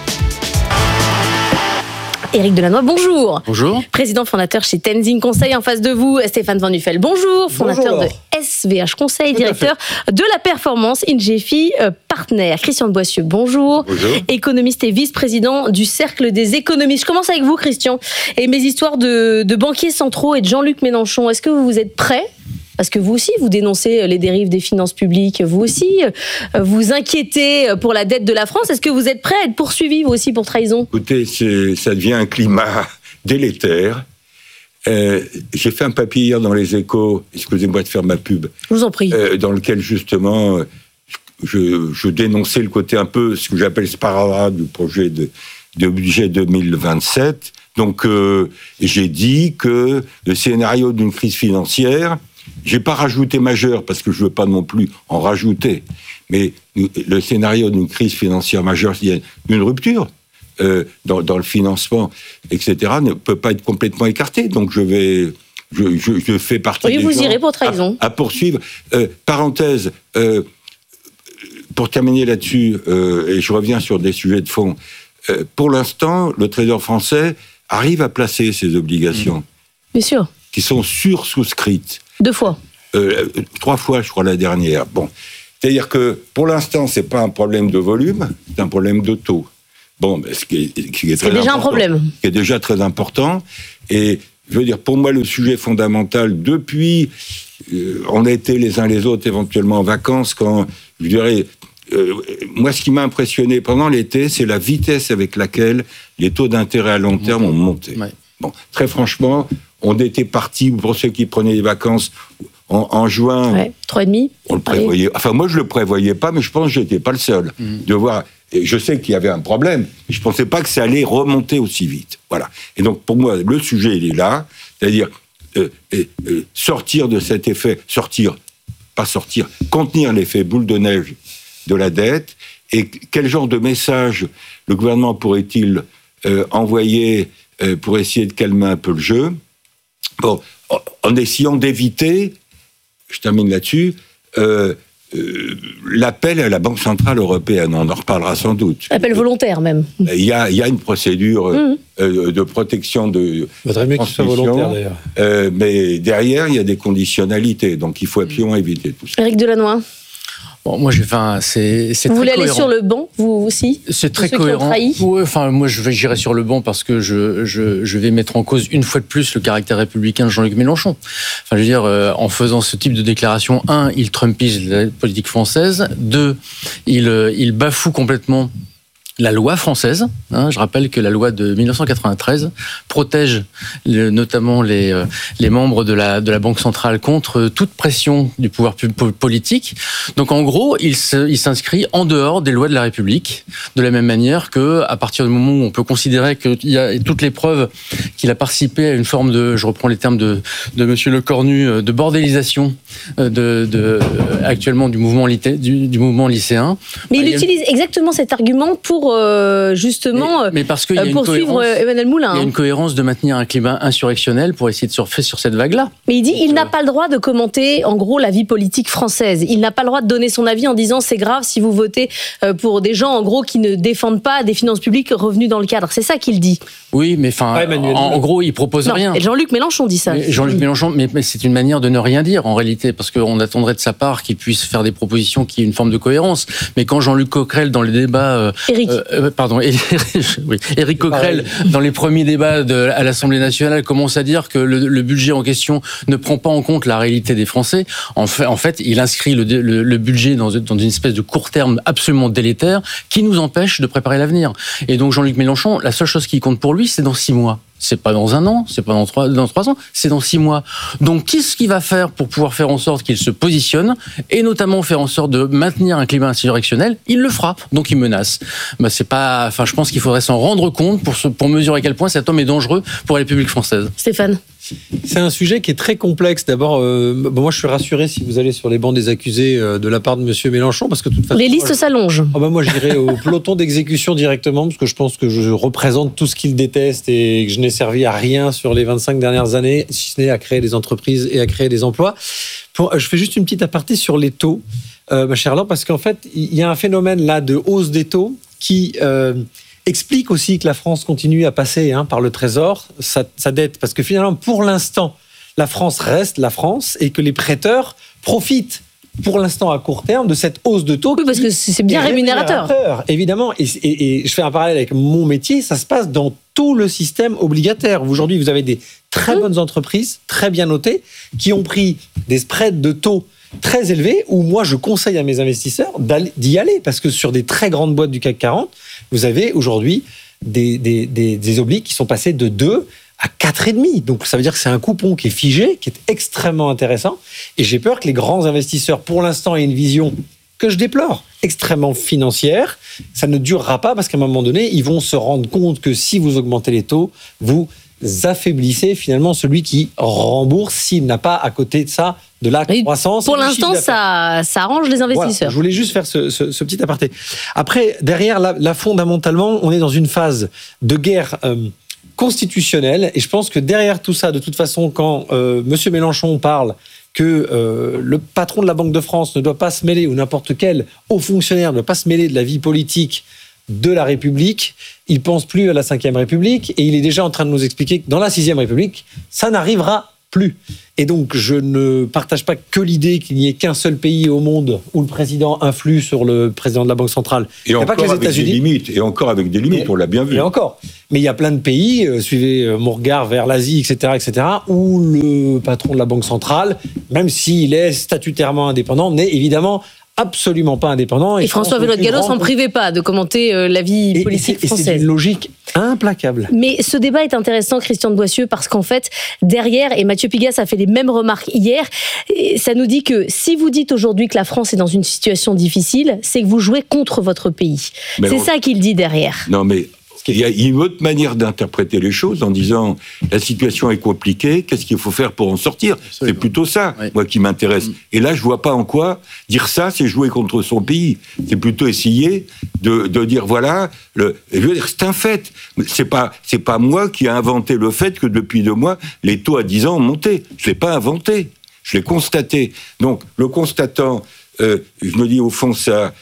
Éric Delannoy, bonjour. Bonjour. Président fondateur chez Tenzing Conseil. En face de vous, Stéphane Van Nuffel, bonjour. Fondateur de SVH Conseil, directeur de la performance Ingefi Partner. Christian de Boissieu, bonjour. Bonjour. Économiste et vice-président du Cercle des économistes. Je commence avec vous, Christian. Et mes histoires de banquiers centraux et de Jean-Luc Mélenchon. Est-ce que vous êtes prêts ? Parce que vous aussi, vous dénoncez les dérives des finances publiques. Vous aussi, vous inquiétez pour la dette de la France. Est-ce que vous êtes prêt à être poursuivi, vous aussi, pour trahison ? Écoutez, ça devient un climat délétère. J'ai fait un papier hier dans Les Échos, excusez-moi de faire ma pub. Je vous en prie. Dans lequel, justement, je dénonçais le côté un peu, ce que j'appelle sparadrap du projet de budget 2027. Donc, j'ai dit que le scénario d'une crise financière, j'ai pas rajouté majeur parce que je veux pas non plus en rajouter, mais le scénario d'une crise financière majeure, s'il y a une rupture dans le financement, etc., ne peut pas être complètement écarté. Donc je fais partie des gens... Oui, vous irez pour trahison. À poursuivre. Parenthèse, pour terminer là-dessus, et je reviens sur des sujets de fond, pour l'instant, le Trésor français arrive à placer ses obligations. Bien sûr. Qui sont sursouscrites. 2 fois. 3 fois, je crois, la dernière. Bon. C'est-à-dire que, pour l'instant, c'est pas un problème de volume, c'est un problème de taux. Bon, ce qui est très déjà un problème. Qui est déjà très important. Et, je veux dire, pour moi, le sujet fondamental, depuis, on a été les uns les autres éventuellement en vacances, quand, je dirais, moi, ce qui m'a impressionné pendant l'été, c'est la vitesse avec laquelle les taux d'intérêt à long terme ont monté. Ouais. Bon, très franchement, on était parti, pour ceux qui prenaient des vacances en juin. Ouais, 3,5. On le prévoyait. Allez. Enfin, moi, je le prévoyais pas, mais je pense que je n'étais pas le seul. De voir. Et je sais qu'il y avait un problème, mais je pensais pas que ça allait remonter aussi vite. Voilà. Et donc, pour moi, le sujet, il est là. C'est-à-dire, sortir de cet effet, contenir l'effet boule de neige de la dette, et quel genre de message le gouvernement pourrait-il envoyer pour essayer de calmer un peu le jeu, bon, en essayant d'éviter, je termine là-dessus, l'appel à la Banque Centrale Européenne. On en reparlera sans doute. Appel volontaire même. Il y a une procédure de protection de faudrait mieux qu'il soit volontaire d'ailleurs. Mais derrière, il y a des conditionnalités, donc il faut absolument éviter tout ça. Éric Delannoy. Bon, moi, c'est vous voulez aller sur le banc, vous aussi? C'est très cohérent. Ouais, enfin, moi, j'irai sur le banc parce que je vais mettre en cause une fois de plus le caractère républicain de Jean-Luc Mélenchon. Enfin, je veux dire, en faisant ce type de déclaration, 1, il trumpise la politique française. 2, il bafoue complètement la loi française. Je rappelle que la loi de 1993 protège notamment les membres de la Banque centrale contre toute pression du pouvoir politique. Donc en gros, il s'inscrit en dehors des lois de la République, de la même manière que à partir du moment où on peut considérer qu'il y a toutes les preuves qu'il a participé à une forme de, je reprends les termes de Monsieur Lecornu, de bordélisation actuellement du mouvement lycéen. Mais il utilise exactement cet argument pour justement mais parce qu'il y a poursuivre Emmanuel Moulin. Il y a une cohérence de maintenir un climat insurrectionnel pour essayer de surfer sur cette vague-là. Mais il dit qu'il n'a pas le droit de commenter en gros la vie politique française. Il n'a pas le droit de donner son avis en disant c'est grave si vous votez pour des gens en gros qui ne défendent pas des finances publiques revenues dans le cadre. C'est ça qu'il dit. Oui, mais enfin, en gros, il propose rien. Et Jean-Luc Mélenchon dit ça. Jean-Luc Mélenchon, mais c'est une manière de ne rien dire en réalité, parce qu'on attendrait de sa part qu'il puisse faire des propositions qui aient une forme de cohérence. Mais quand Jean-Luc Coquerel dans les débats, Éric Coquerel dans les premiers débats à l'Assemblée nationale commence à dire que le budget en question ne prend pas en compte la réalité des Français. En fait, il inscrit le budget dans une espèce de court terme absolument délétère qui nous empêche de préparer l'avenir. Et donc Jean-Luc Mélenchon, la seule chose qui compte pour lui, c'est dans 6 mois. C'est pas dans 1 an, c'est pas dans 3 ans, c'est dans 6 mois. Donc, qu'est-ce qu'il va faire pour pouvoir faire en sorte qu'il se positionne et notamment faire en sorte de maintenir un climat insurrectionnel? Il le fera. Donc, il menace. C'est pas, enfin, je pense qu'il faudrait s'en rendre compte pour mesurer à quel point cet homme est dangereux pour la République française. Stéphane. C'est un sujet qui est très complexe. D'abord, moi, je suis rassuré si vous allez sur les bancs des accusés de la part de Monsieur Mélenchon, parce que de toute façon, les listes s'allongent. Moi, j'irai au peloton d'exécution directement, parce que je pense que je représente tout ce qu'il déteste et que je n'ai servi à rien sur les 25 dernières années, si ce n'est à créer des entreprises et à créer des emplois. Je fais juste une petite aparté sur les taux, ma chère Laure, parce qu'en fait, il y a un phénomène là de hausse des taux qui explique aussi que la France continue à passer par le Trésor sa dette, parce que finalement, pour l'instant, la France reste la France et que les prêteurs profitent pour l'instant à court terme de cette hausse de taux. Oui, parce que c'est bien rémunérateur. Évidemment, et je fais un parallèle avec mon métier, ça se passe dans tout le système obligataire. Aujourd'hui, vous avez des très bonnes entreprises, très bien notées, qui ont pris des spreads de taux très élevés, où moi je conseille à mes investisseurs d'y aller, parce que sur des très grandes boîtes du CAC 40, vous avez aujourd'hui des obliques qui sont passés de 2 à 4,5. Donc ça veut dire que c'est un coupon qui est figé, qui est extrêmement intéressant, et j'ai peur que les grands investisseurs, pour l'instant, aient une vision que je déplore, extrêmement financière. Ça ne durera pas, parce qu'à un moment donné, ils vont se rendre compte que si vous augmentez les taux, vous affaiblissez finalement celui qui rembourse s'il n'a pas à côté de ça de la croissance. Pour l'instant, ça arrange les investisseurs. Voilà, je voulais juste faire ce petit aparté. Après, derrière, là, fondamentalement, on est dans une phase de guerre constitutionnelle. Et je pense que derrière tout ça, de toute façon, quand M. Mélenchon parle que le patron de la Banque de France ne doit pas se mêler, ou n'importe quel haut fonctionnaire ne doit pas se mêler de la vie politique de la République, il pense plus à la Ve République et il est déjà en train de nous expliquer que dans la Sixième République, ça n'arrivera plus. Et donc, je ne partage pas que l'idée qu'il n'y ait qu'un seul pays au monde où le président influe sur le président de la Banque centrale. Et encore, pas que les États-Unis. Et encore avec des limites, on l'a bien vu. Et encore. Mais il y a plein de pays, suivez mon regard vers l'Asie, etc., où le patron de la Banque centrale, même s'il est statutairement indépendant, n'est évidemment absolument pas indépendant. Et François Vélot-Gallo s'en privait pas de commenter la vie politique française. C'est une logique implacable. Mais ce débat est intéressant, Christian de Boissieu, parce qu'en fait, derrière, et Mathieu Pigasse a fait les mêmes remarques hier, ça nous dit que si vous dites aujourd'hui que la France est dans une situation difficile, c'est que vous jouez contre votre pays. C'est ça qu'il dit derrière. Non, mais il y a une autre manière d'interpréter les choses en disant la situation est compliquée, qu'est-ce qu'il faut faire pour en sortir ? C'est plutôt ça, moi, qui m'intéresse. Et là, je vois pas en quoi dire ça, c'est jouer contre son pays. C'est plutôt essayer de dire voilà, je veux dire, c'est un fait. C'est pas moi qui ai inventé le fait que depuis 2 mois, les taux à 10 ans ont monté. Je l'ai pas inventé, je l'ai constaté. Donc, le constatant, je me dis au fond, ça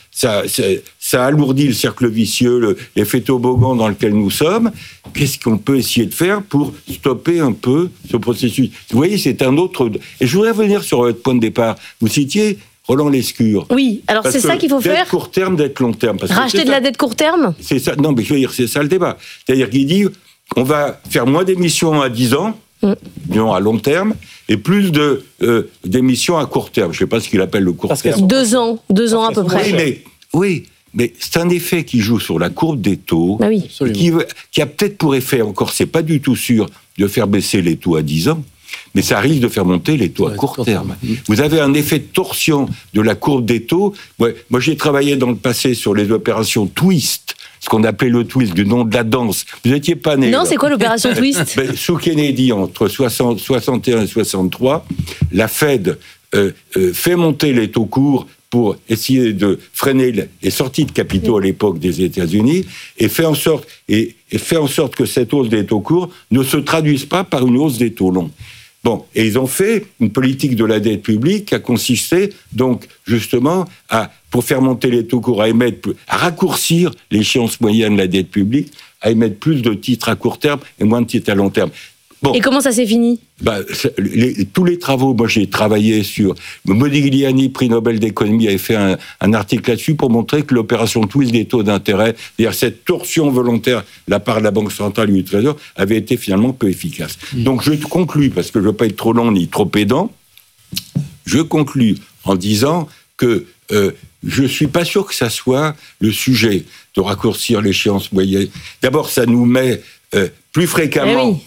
alourdit le cercle vicieux, l'effet toboggan dans lequel nous sommes. Qu'est-ce qu'on peut essayer de faire pour stopper un peu ce processus ? Vous voyez, c'est un autre... Et je voudrais revenir sur votre point de départ. Vous citiez Roland Lescure. Oui, alors c'est ça qu'il faut faire. Dette court terme, dette long terme. Racheter de la dette court terme ? C'est ça. Non, mais je veux dire, c'est ça le débat. C'est-à-dire qu'il dit, on va faire moins d'émissions à 10 ans, non à long terme, et plus d'émissions à court terme. Je ne sais pas ce qu'il appelle le court terme. 2 ans à peu près. Oui, mais c'est un effet qui joue sur la courbe des taux, qui a peut-être pour effet, encore, c'est pas du tout sûr, de faire baisser les taux à 10 ans, mais ça risque de faire monter les taux à court terme. Vous avez un effet de torsion de la courbe des taux. Moi, j'ai travaillé dans le passé sur les opérations twist, ce qu'on appelait le twist, du nom de la danse. Vous n'étiez pas né. Non, c'est quoi l'opération twist ? Sous Kennedy, entre 61 et 63, la Fed fait monter les taux courts pour essayer de freiner les sorties de capitaux à l'époque des États-Unis et fait en sorte que cette hausse des taux courts ne se traduise pas par une hausse des taux longs. Bon, et ils ont fait une politique de la dette publique qui a consisté donc justement pour faire monter les taux courts, à raccourcir l'échéance moyenne de la dette publique, à émettre plus de titres à court terme et moins de titres à long terme. Bon. Et comment ça s'est fini ? Tous les travaux, moi j'ai travaillé sur... Modigliani, prix Nobel d'économie, avait fait un article là-dessus pour montrer que l'opération twist des taux d'intérêt, c'est-à-dire cette torsion volontaire de la part de la Banque centrale et du Trésor, avait été finalement peu efficace. Donc je conclus, parce que je ne veux pas être trop long ni trop pédant, je conclus en disant que je ne suis pas sûr que ça soit le sujet de raccourcir l'échéance moyenne. D'abord, ça nous met... plus fréquemment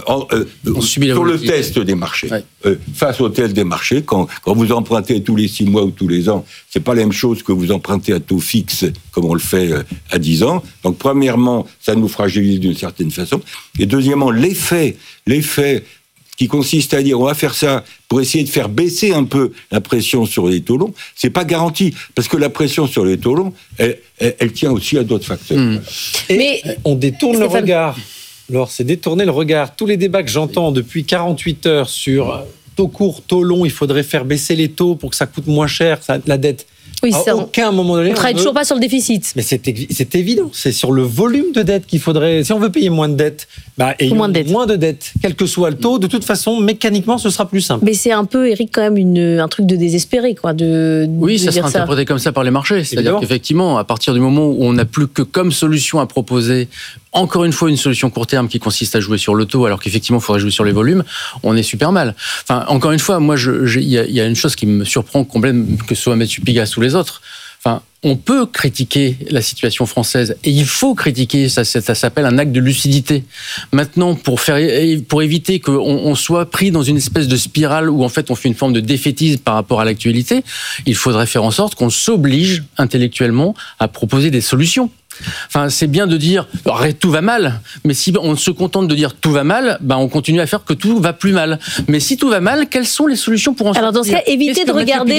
sur le test des marchés. Face au test des marchés, quand vous empruntez tous les 6 mois ou tous les ans, c'est pas la même chose que vous empruntez à taux fixe, comme on le fait à 10 ans. Donc, premièrement, ça nous fragilise d'une certaine façon. Et deuxièmement, l'effet qui consiste à dire on va faire ça pour essayer de faire baisser un peu la pression sur les taux longs, c'est pas garanti, parce que la pression sur les taux longs, elle tient aussi à d'autres facteurs. Mais on détourne le regard. Alors, c'est détourner le regard. Tous les débats que j'entends depuis 48 heures sur taux court, taux long, il faudrait faire baisser les taux pour que ça coûte moins cher, la dette. Oui, à aucun moment donné. On ne travaille toujours pas sur le déficit. Mais c'est évident. C'est sur le volume de dette qu'il faudrait. Si on veut payer moins de dette, moins de dette, quel que soit le taux, de toute façon, mécaniquement, ce sera plus simple. Mais c'est un peu, Eric, quand même un truc de désespéré, quoi. Oui, ça sera interprété comme ça par les marchés. C'est-à-dire qu'effectivement, à partir du moment où on n'a plus que comme solution à proposer, encore une fois, une solution court terme qui consiste à jouer sur le taux, alors qu'effectivement, il faudrait jouer sur les volumes, on est super mal. Enfin, encore une fois, moi, il y a une chose qui me surprend complètement, que ce soit Mathieu Pigasse ou les autres. Enfin, on peut critiquer la situation française et il faut critiquer, ça s'appelle un acte de lucidité. Maintenant, pour éviter qu'on soit pris dans une espèce de spirale où en fait on fait une forme de défaitisme par rapport à l'actualité, il faudrait faire en sorte qu'on s'oblige intellectuellement à proposer des solutions. Enfin, c'est bien de dire tout va mal, mais si on se contente de dire tout va mal, on continue à faire que tout va plus mal. Mais si tout va mal, quelles sont les solutions pour en sortir ? Alors dans ce cas, évitez de regarder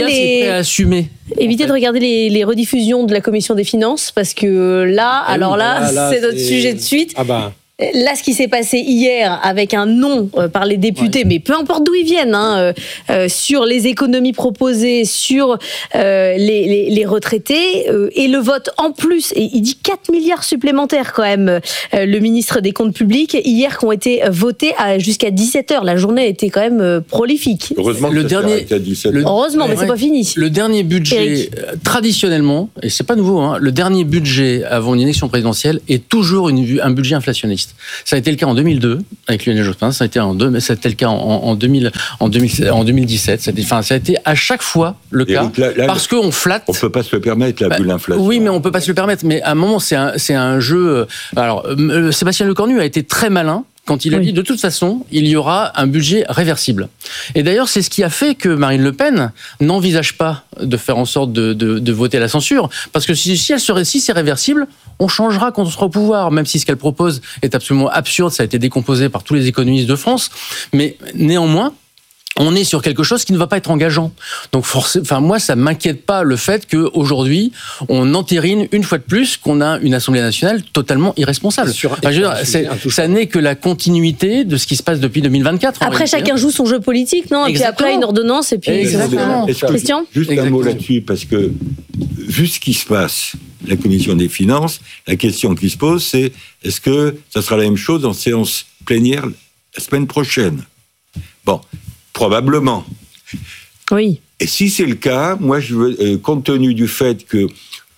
les rediffusions de la Commission des finances, parce que là, c'est notre sujet de suite. Là, ce qui s'est passé hier avec un non par les députés, mais peu importe d'où ils viennent, sur les économies proposées, sur les retraités, et le vote en plus, et il dit 4 milliards supplémentaires quand même, le ministre des Comptes publics, hier, qui ont été votés jusqu'à 17h. La journée a été quand même prolifique. Heureusement que ça s'arrête à 17h. Heureusement, mais c'est pas fini. Le dernier budget, traditionnellement, et c'est pas nouveau, le dernier budget avant une élection présidentielle est toujours un budget inflationniste. Ça a été le cas en 2002 avec Lionel Jospin, ça a été le cas en 2017. Ça a été à chaque fois le cas, parce qu'on flatte. On peut pas se le permettre, vu l'inflation. Oui, mais on peut pas se le permettre. Mais à un moment, c'est un jeu. Alors, Sébastien Lecornu a été très malin quand il a dit de toute façon, il y aura un budget réversible. Et d'ailleurs, c'est ce qui a fait que Marine Le Pen n'envisage pas de faire en sorte de voter la censure, parce que si c'est réversible, on changera quand on sera au pouvoir, même si ce qu'elle propose est absolument absurde, ça a été décomposé par tous les économistes de France, mais néanmoins, on est sur quelque chose qui ne va pas être engageant. Donc moi, ça m'inquiète pas le fait qu'aujourd'hui, on entérine une fois de plus qu'on a une Assemblée nationale totalement irresponsable. Ça n'est que la continuité de ce qui se passe depuis 2024. Après, chacun joue son jeu politique, non ? Et puis après, une ordonnance, et puis... Exactement. Christian ? Juste un mot là-dessus, parce que vu ce qui se passe, la Commission des finances, la question qui se pose, c'est est-ce que ça sera la même chose en séance plénière la semaine prochaine ? Bon, probablement. Oui. Et si c'est le cas, moi, je veux, compte tenu du fait que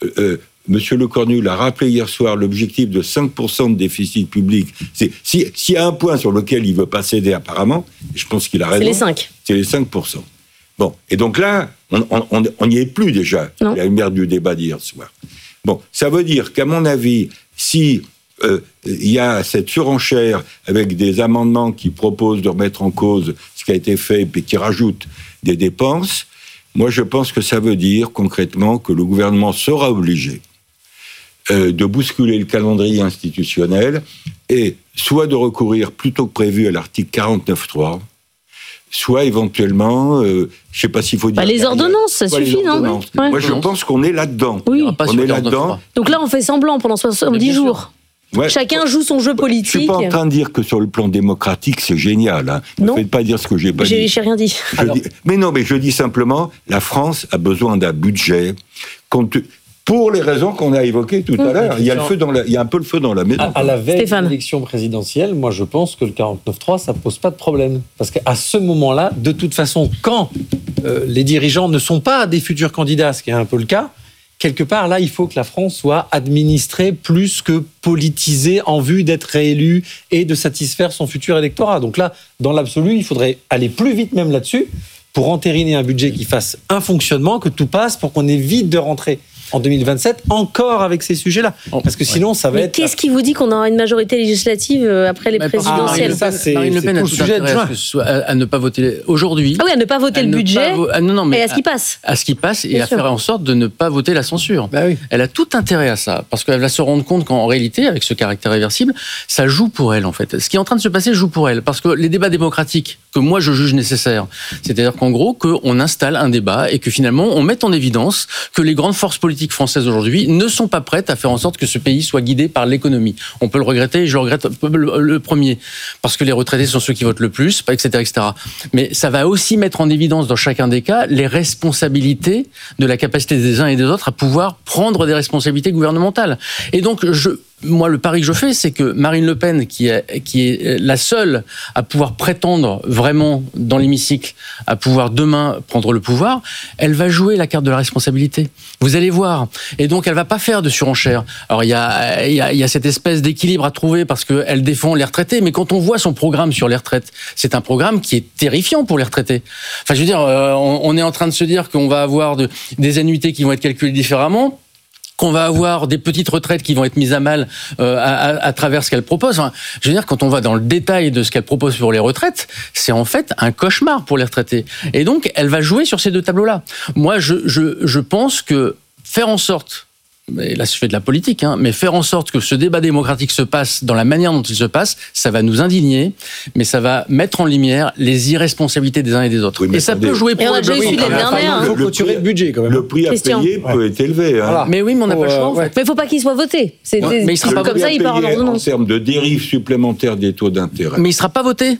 M. Lecornu l'a rappelé hier soir, l'objectif de 5% de déficit public, s'il y a un point sur lequel il ne veut pas céder apparemment, je pense qu'il a raison. C'est les 5%. Bon, et donc là, on n'y est plus déjà, à la lumière du débat d'hier soir. Bon, ça veut dire qu'à mon avis, si il y a cette surenchère avec des amendements qui proposent de remettre en cause ce qui a été fait et qui rajoutent des dépenses, moi je pense que ça veut dire concrètement que le gouvernement sera obligé de bousculer le calendrier institutionnel et soit de recourir plutôt que prévu à l'article 49.3, soit éventuellement, je ne sais pas s'il faut dire... les ordonnances, ça suffit, non ? Moi, je pense qu'on est là-dedans. Oui. On est là-dedans. Donc là, on fait semblant pendant 70 jours. Ouais. Chacun joue son jeu politique. Je ne suis pas en train de dire que sur le plan démocratique, c'est génial. Ne faites pas dire ce que je n'ai pas dit. J'ai rien dit. Mais je dis simplement, la France a besoin d'un budget pour les raisons qu'on a évoquées tout à l'heure. Il y a un peu le feu dans la maison. À la veille de l'élection présidentielle, moi je pense que le 49.3, ça ne pose pas de problème. Parce qu'à ce moment-là, de toute façon, quand les dirigeants ne sont pas des futurs candidats, ce qui est un peu le cas, quelque part, là, il faut que la France soit administrée plus que politisée en vue d'être réélue et de satisfaire son futur électorat. Donc là, dans l'absolu, il faudrait aller plus vite même là-dessus pour entériner un budget qui fasse un fonctionnement, que tout passe pour qu'on évite de rentrer en 2027 encore avec ces sujets-là. Parce que sinon, ça va être... Qu'est-ce qui vous dit qu'on aura une majorité législative après les présidentielles ? Marine Le Pen a tout intérêt à ne pas voter aujourd'hui. Ah oui, à ne pas voter le budget et à ce qui passe. À ce qui passe et à faire en sorte de ne pas voter la censure. Elle a tout intérêt à ça, parce qu'elle va se rendre compte qu'en réalité, avec ce caractère réversible, ça joue pour elle en fait. Ce qui est en train de se passer joue pour elle, parce que les débats démocratiques que moi je juge nécessaires, c'est-à-dire qu'en gros, qu'on installe un débat et que finalement on mette en évidence que les grandes forces politiques françaises aujourd'hui ne sont pas prêtes à faire en sorte que ce pays soit guidé par l'économie. On peut le regretter, et je le regrette le premier, parce que les retraités sont ceux qui votent le plus, etc., etc. Mais ça va aussi mettre en évidence dans chacun des cas les responsabilités de la capacité des uns et des autres à pouvoir prendre des responsabilités gouvernementales. Et donc, moi, le pari que je fais, c'est que Marine Le Pen, qui est la seule à pouvoir prétendre vraiment dans l'hémicycle, à pouvoir demain prendre le pouvoir, elle va jouer la carte de la responsabilité. Vous allez voir. Et donc, elle va pas faire de surenchère. Alors, il y a cette espèce d'équilibre à trouver parce qu'elle défend les retraités. Mais quand on voit son programme sur les retraites, c'est un programme qui est terrifiant pour les retraités. Enfin, je veux dire, on est en train de se dire qu'on va avoir des annuités qui vont être calculées différemment, qu'on va avoir des petites retraites qui vont être mises à mal à travers ce qu'elle propose. Enfin, je veux dire, quand on va dans le détail de ce qu'elle propose pour les retraites, c'est en fait un cauchemar pour les retraités. Et donc, elle va jouer sur ces deux tableaux-là. Moi, je pense que faire en sorte mais là je fais de la politique, mais faire en sorte que ce débat démocratique se passe dans la manière dont il se passe, ça va nous indigner, mais ça va mettre en lumière les irresponsabilités des uns et des autres. Oui, et ça peut jouer pour le budget. Il faut clôturer le budget quand même. Le prix à payer peut être élevé. Voilà. Mais oui, mais on n'a pas le choix. Mais il ne faut pas qu'il soit voté. Mais il sera pas comme ça, il part en ordonnance. En termes de dérive supplémentaire des taux d'intérêt. Mais il ne sera pas voté.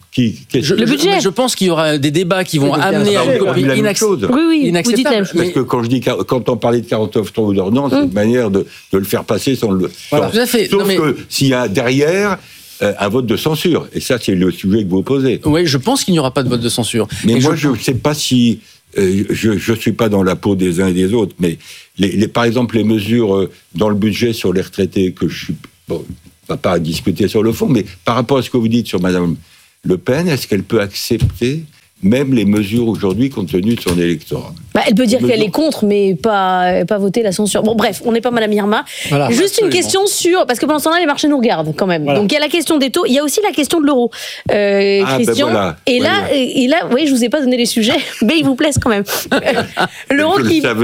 Le budget. Je pense qu'il y aura des débats qui vont amener à une copie inacceptable. Oui, vous dites la même chose. Parce que quand on parlait de 49.3 ou d'ordonnance, c'est une manière de le faire passer sans le... Voilà. Tout à fait. Sauf que s'il y a derrière un vote de censure, et ça c'est le sujet que vous posez. Oui, je pense qu'il n'y aura pas de vote de censure. Mais moi je ne sais pas si... je ne suis pas dans la peau des uns et des autres, mais par exemple les mesures dans le budget sur les retraités, que je suis... Bon, on ne va pas discuter sur le fond, mais par rapport à ce que vous dites sur Mme Le Pen, est-ce qu'elle peut accepter même les mesures aujourd'hui compte tenu de son électorat? Elle peut dire qu'elle est contre, mais pas voter la censure. Bon, bref, on n'est pas Madame Irma. Voilà, juste absolument. Une question sur... Parce que pendant ce temps-là, les marchés nous regardent quand même. Voilà. Donc, il y a la question des taux. Il y a aussi la question de l'euro. Christian. Ben voilà. Et là, oui, je ne vous ai pas donné les sujets, mais ils vous plaisent quand même. L'euro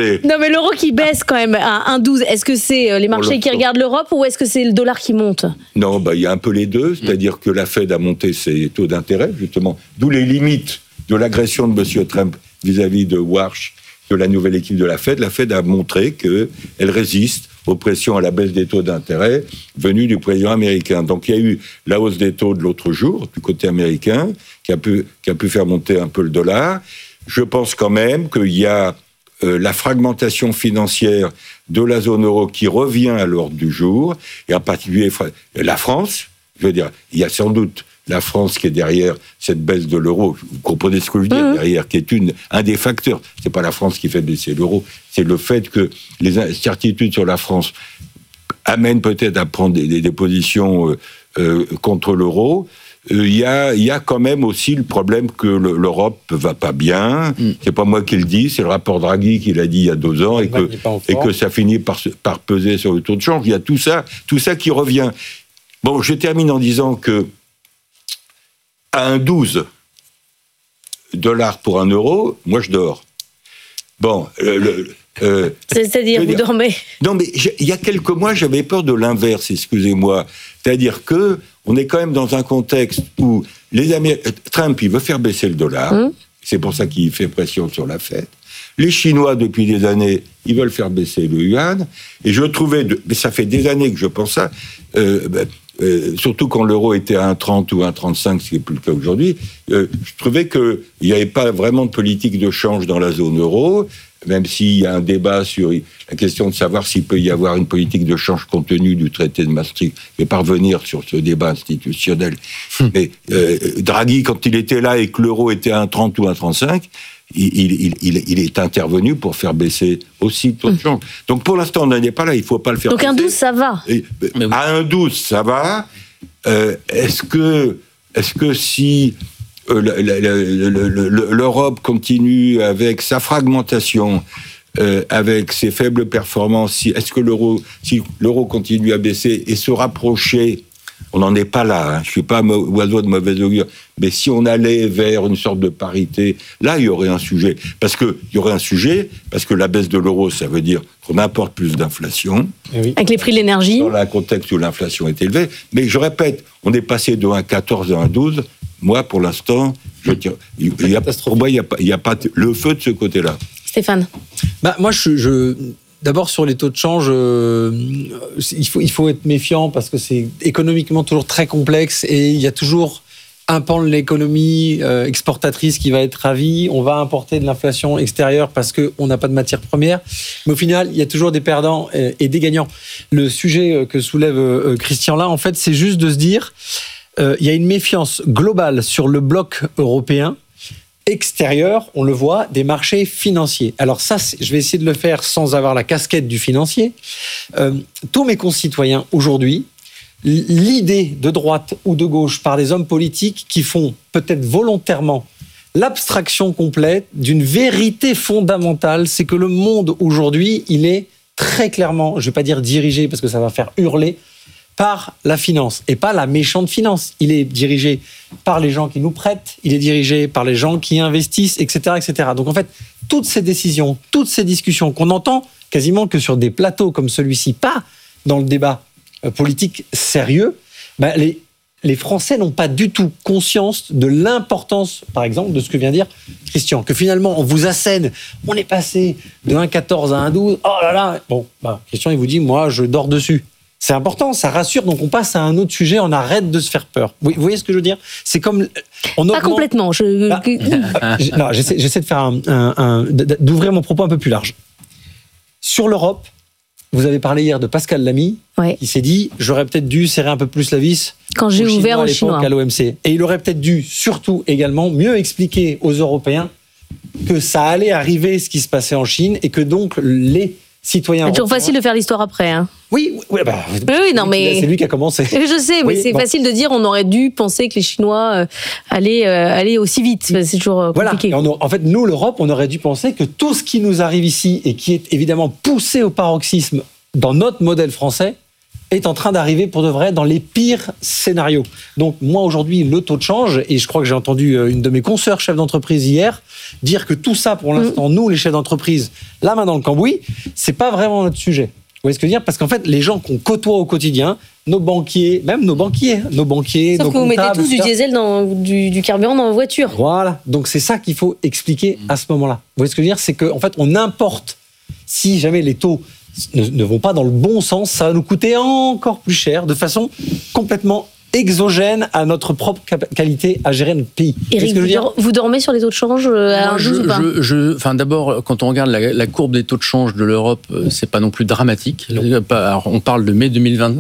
qui baisse quand même à 1,12. Est-ce que c'est les marchés qui regardent l'Europe ou est-ce que c'est le dollar qui monte? Non, il y a un peu les deux. C'est-à-dire que la Fed a monté ses taux d'intérêt, justement. D'où les limites de l'agression de M. Trump vis-à-vis de Warsh, de la nouvelle équipe de la Fed. La Fed a montré qu'elle résiste aux pressions à la baisse des taux d'intérêt venues du président américain. Donc il y a eu la hausse des taux de l'autre jour, du côté américain, qui a pu faire monter un peu le dollar. Je pense quand même qu'il y a la fragmentation financière de la zone euro qui revient à l'ordre du jour, et en particulier la France. Je veux dire, il y a sans doute la France qui est derrière cette baisse de l'euro. Vous comprenez ce que je veux dire derrière, qui est un des facteurs. C'est pas la France qui fait baisser l'euro, c'est le fait que les incertitudes sur la France amènent peut-être à prendre des positions contre l'euro. Il y a quand même aussi le problème que l'Europe va pas bien. C'est pas moi qui le dis, c'est le rapport Draghi qui l'a dit il y a 2 ans, et que ça finit par peser sur le taux de change. Il y a tout ça qui revient. Bon, je termine en disant que à 1,12 $ pour 1 euro, moi je dors. Bon, c'est-à-dire, vous dormez? Non, mais il y a quelques mois, j'avais peur de l'inverse, excusez-moi. C'est-à-dire que on est quand même dans un contexte où Trump, il veut faire baisser le dollar. C'est pour ça qu'il fait pression sur la Fed. Les Chinois, depuis des années, ils veulent faire baisser le yuan. Et je trouvais, mais ça fait des années que je pense ça, surtout quand l'euro était à 1,30 ou 1,35, ce qui n'est plus le cas aujourd'hui, je trouvais qu'il n'y avait pas vraiment de politique de change dans la zone euro, même s'il y a un débat sur la question de savoir s'il peut y avoir une politique de change compte tenu du traité de Maastricht. Je ne vais pas revenir sur ce débat institutionnel. Mais Draghi, quand il était là et que l'euro était à 1,30 ou 1,35, il est intervenu pour faire baisser aussi le taux de change. Donc pour l'instant, on n'en est pas là, il ne faut pas le faire. Donc 1,12, ça va. À 1,12, ça va. Est-ce que si l'Europe continue avec sa fragmentation, avec ses faibles performances, est-ce que si l'euro continue à baisser et se rapprocher, on n'en est pas là, je ne suis pas oiseau de mauvaise augure, mais si on allait vers une sorte de parité, là, il y aurait un sujet. Parce que la baisse de l'euro, ça veut dire qu'on importe plus d'inflation. Avec les prix de l'énergie. Dans un contexte où l'inflation est élevée. Mais je répète, on est passé de 1,14 à 1,12. Moi, pour l'instant, pour moi, il n'y a pas le feu de ce côté-là. Stéphane. Moi, d'abord, sur les taux de change, il faut être méfiant parce que c'est économiquement toujours très complexe et il y a toujours un pan de l'économie exportatrice qui va être ravi. On va importer de l'inflation extérieure parce qu'on n'a pas de matières premières. Mais au final, il y a toujours des perdants et des gagnants. Le sujet que soulève Christian là, en fait, c'est juste de se dire il y a une méfiance globale sur le bloc européen. Extérieur, on le voit, des marchés financiers. Alors ça, je vais essayer de le faire sans avoir la casquette du financier. Tous mes concitoyens aujourd'hui, l'idée de droite ou de gauche par des hommes politiques qui font peut-être volontairement l'abstraction complète d'une vérité fondamentale, c'est que le monde aujourd'hui, il est très clairement, je ne vais pas dire dirigé parce que ça va faire hurler, par la finance, et pas la méchante finance. Il est dirigé par les gens qui nous prêtent, il est dirigé par les gens qui investissent, etc., etc. Donc en fait, toutes ces décisions, toutes ces discussions qu'on entend quasiment que sur des plateaux comme celui-ci, pas dans le débat politique sérieux, les Français n'ont pas du tout conscience de l'importance, par exemple, de ce que vient dire Christian, que finalement, on vous assène, on est passé de 1,14 à 1,12, oh là là. Bon, Christian, il vous dit, moi, je dors dessus. C'est important, ça rassure, donc on passe à un autre sujet, on arrête de se faire peur. Vous voyez ce que je veux dire ? C'est comme... Pas complètement. J'essaie de faire d'ouvrir mon propos un peu plus large. Sur l'Europe, vous avez parlé hier de Pascal Lamy, qui s'est dit « j'aurais peut-être dû serrer un peu plus la vis quand j'ai ouvert aux Chinois à l'OMC ». Et il aurait peut-être dû, surtout également, mieux expliquer aux Européens que ça allait arriver ce qui se passait en Chine et que donc les citoyens... C'est toujours facile de faire l'histoire après. Hein. Oui, non, mais... C'est lui qui a commencé. Je sais, mais c'est facile de dire on aurait dû penser que les Chinois allaient aussi vite. C'est toujours compliqué. Voilà. En fait, nous, l'Europe, on aurait dû penser que tout ce qui nous arrive ici et qui est évidemment poussé au paroxysme dans notre modèle français est en train d'arriver pour de vrai dans les pires scénarios. Donc moi aujourd'hui, le taux de change, et je crois que j'ai entendu une de mes consoeurs chefs d'entreprise hier dire que tout ça pour l'instant, nous les chefs d'entreprise, la main dans le cambouis, c'est pas vraiment notre sujet. Vous voyez ce que je veux dire ? Parce qu'en fait, les gens qu'on côtoie au quotidien, nos banquiers, même nos banquiers, Sauf nos que vous mettez tous du diesel, du carburant dans vos voitures. Voilà, donc c'est ça qu'il faut expliquer à ce moment-là. Vous voyez ce que je veux dire ? C'est qu'en fait, on importe, si jamais les taux ne vont pas dans le bon sens, ça va nous coûter encore plus cher, de façon complètement exogène à notre propre qualité à gérer notre pays. Éric, vous dormez sur les taux de change à 1,12 ou pas ? D'abord, quand on regarde la courbe des taux de change de l'Europe, c'est pas non plus dramatique. Alors, on parle de mai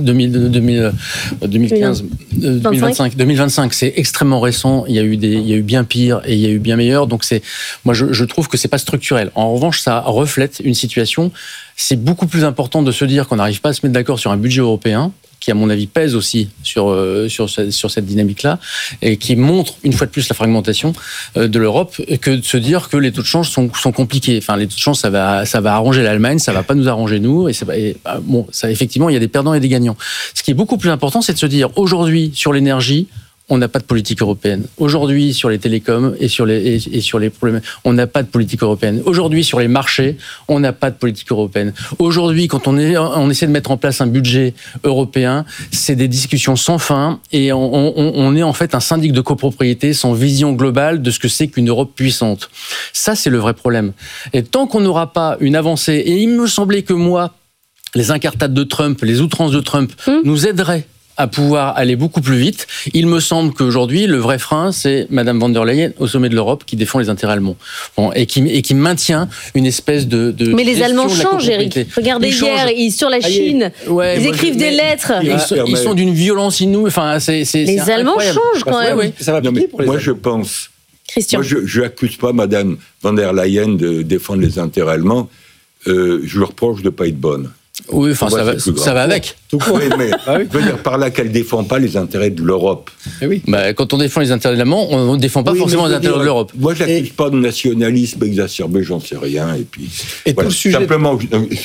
2025, c'est extrêmement récent. Il y a eu bien pire et il y a eu bien meilleur. Donc moi, je trouve que c'est pas structurel. En revanche, ça reflète une situation. C'est beaucoup plus important de se dire qu'on n'arrive pas à se mettre d'accord sur un budget européen, qui, à mon avis, pèse aussi sur cette dynamique-là, et qui montre, une fois de plus, la fragmentation de l'Europe, que de se dire que les taux de change sont compliqués. Enfin, les taux de change, ça va arranger l'Allemagne, ça va pas nous arranger nous, effectivement, il y a des perdants et des gagnants. Ce qui est beaucoup plus important, c'est de se dire, aujourd'hui, sur l'énergie, on n'a pas de politique européenne. Aujourd'hui, sur les télécoms et sur les problèmes, on n'a pas de politique européenne. Aujourd'hui, sur les marchés, on n'a pas de politique européenne. Aujourd'hui, quand on essaie de mettre en place un budget européen, c'est des discussions sans fin et on est en fait un syndic de copropriété sans vision globale de ce que c'est qu'une Europe puissante. Ça, c'est le vrai problème. Et tant qu'on n'aura pas une avancée, et il me semblait que les incartades de Trump, les outrances de Trump nous aideraient à pouvoir aller beaucoup plus vite. Il me semble qu'aujourd'hui, le vrai frein, c'est Madame von der Leyen au sommet de l'Europe qui défend les intérêts allemands. Et qui maintient une espèce de mais les Allemands changent, Éric. Regardez hier, sur la Chine, ils écrivent des lettres. Ils sont d'une violence inouïe. Enfin, les Allemands changent quand même. Oui. Ça va piquer pour les Allemands. Je pense... Christian. Moi, je n'accuse pas Madame von der Leyen de défendre les intérêts allemands. Je lui reproche de ne pas être bonne. Oui, enfin, ça va avec. Tout court. Oui, mais je veux dire par là qu'elle ne défend pas les intérêts de l'Europe. Oui. Quand on défend les intérêts de l'Allemand, on ne défend pas forcément les intérêts de l'Europe. Moi, je n'accuse pas de nationalisme exacerbé, j'en sais rien. Et puis, tout le sujet... Simplement,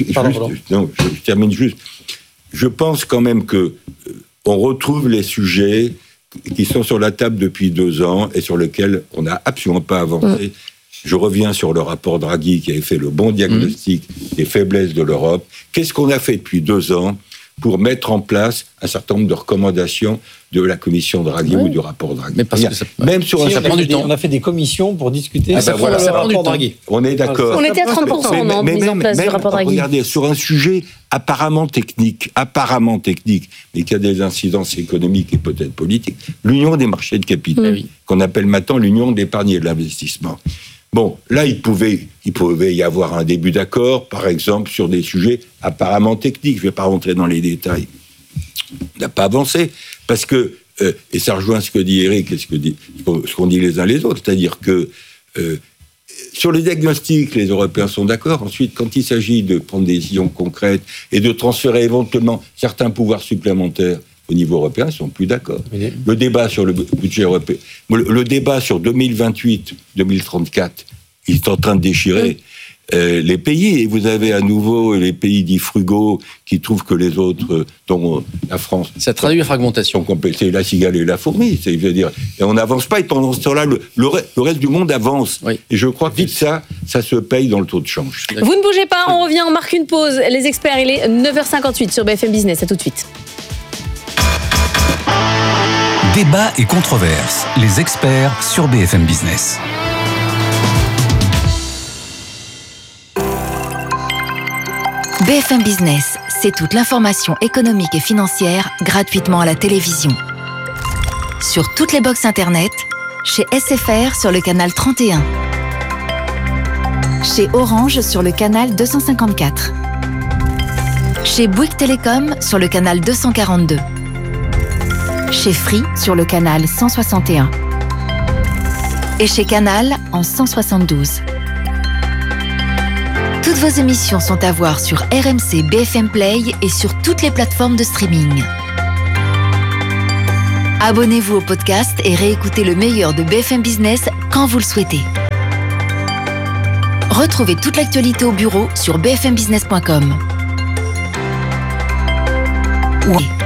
je termine juste. Je pense quand même que on retrouve les sujets qui sont sur la table depuis 2 ans et sur lesquels on n'a absolument pas avancé. Je reviens sur le rapport Draghi qui avait fait le bon diagnostic des faiblesses de l'Europe. Qu'est-ce qu'on a fait depuis 2 ans pour mettre en place un certain nombre de recommandations de la commission Draghi ou du rapport Draghi? Mais parce que même sur ça prend du temps. On a fait des commissions pour discuter ça prend du temps. Draghi. On est d'accord. On était à 30% en mise en place du rapport Draghi. Regardez, sur un sujet apparemment technique, mais qui a des incidences économiques et peut-être politiques, l'union des marchés de capitaux, qu'on appelle maintenant l'union d'épargne et de l'investissement. Bon, là, il pouvait y avoir un début d'accord, par exemple, sur des sujets apparemment techniques. Je ne vais pas rentrer dans les détails. On n'a pas avancé, parce que, et ça rejoint ce que dit Éric et ce qu'on dit les uns les autres, c'est-à-dire que sur les diagnostics, les Européens sont d'accord. Ensuite, quand il s'agit de prendre des décisions concrètes et de transférer éventuellement certains pouvoirs supplémentaires au niveau européen, ils ne sont plus d'accord. Le débat sur le budget européen, le débat sur 2028-2034, il est en train de déchirer. les pays. Et vous avez à nouveau les pays dits frugaux qui trouvent que les autres, dont la France... Ça traduit la fragmentation. C'est la cigale et la fourmi. Je veux dire, et on n'avance pas. Et pendant ce temps-là, le reste du monde avance. Oui. Et je crois que ça se paye dans le taux de change. Vous ne bougez pas, on revient, on marque une pause. Les experts, il est 9h58 sur BFM Business. À tout de suite. Débat et controverses. Les experts sur BFM Business. BFM Business, c'est toute l'information économique et financière gratuitement à la télévision. Sur toutes les box internet, chez SFR sur le canal 31. Chez Orange sur le canal 254. Chez Bouygues Télécom sur le canal 242. Chez Free sur le canal 161. Et chez Canal en 172. Toutes vos émissions sont à voir sur RMC BFM Play et sur toutes les plateformes de streaming. Abonnez-vous au podcast et réécoutez le meilleur de BFM Business quand vous le souhaitez. Retrouvez toute l'actualité au bureau sur bfmbusiness.com. Oui.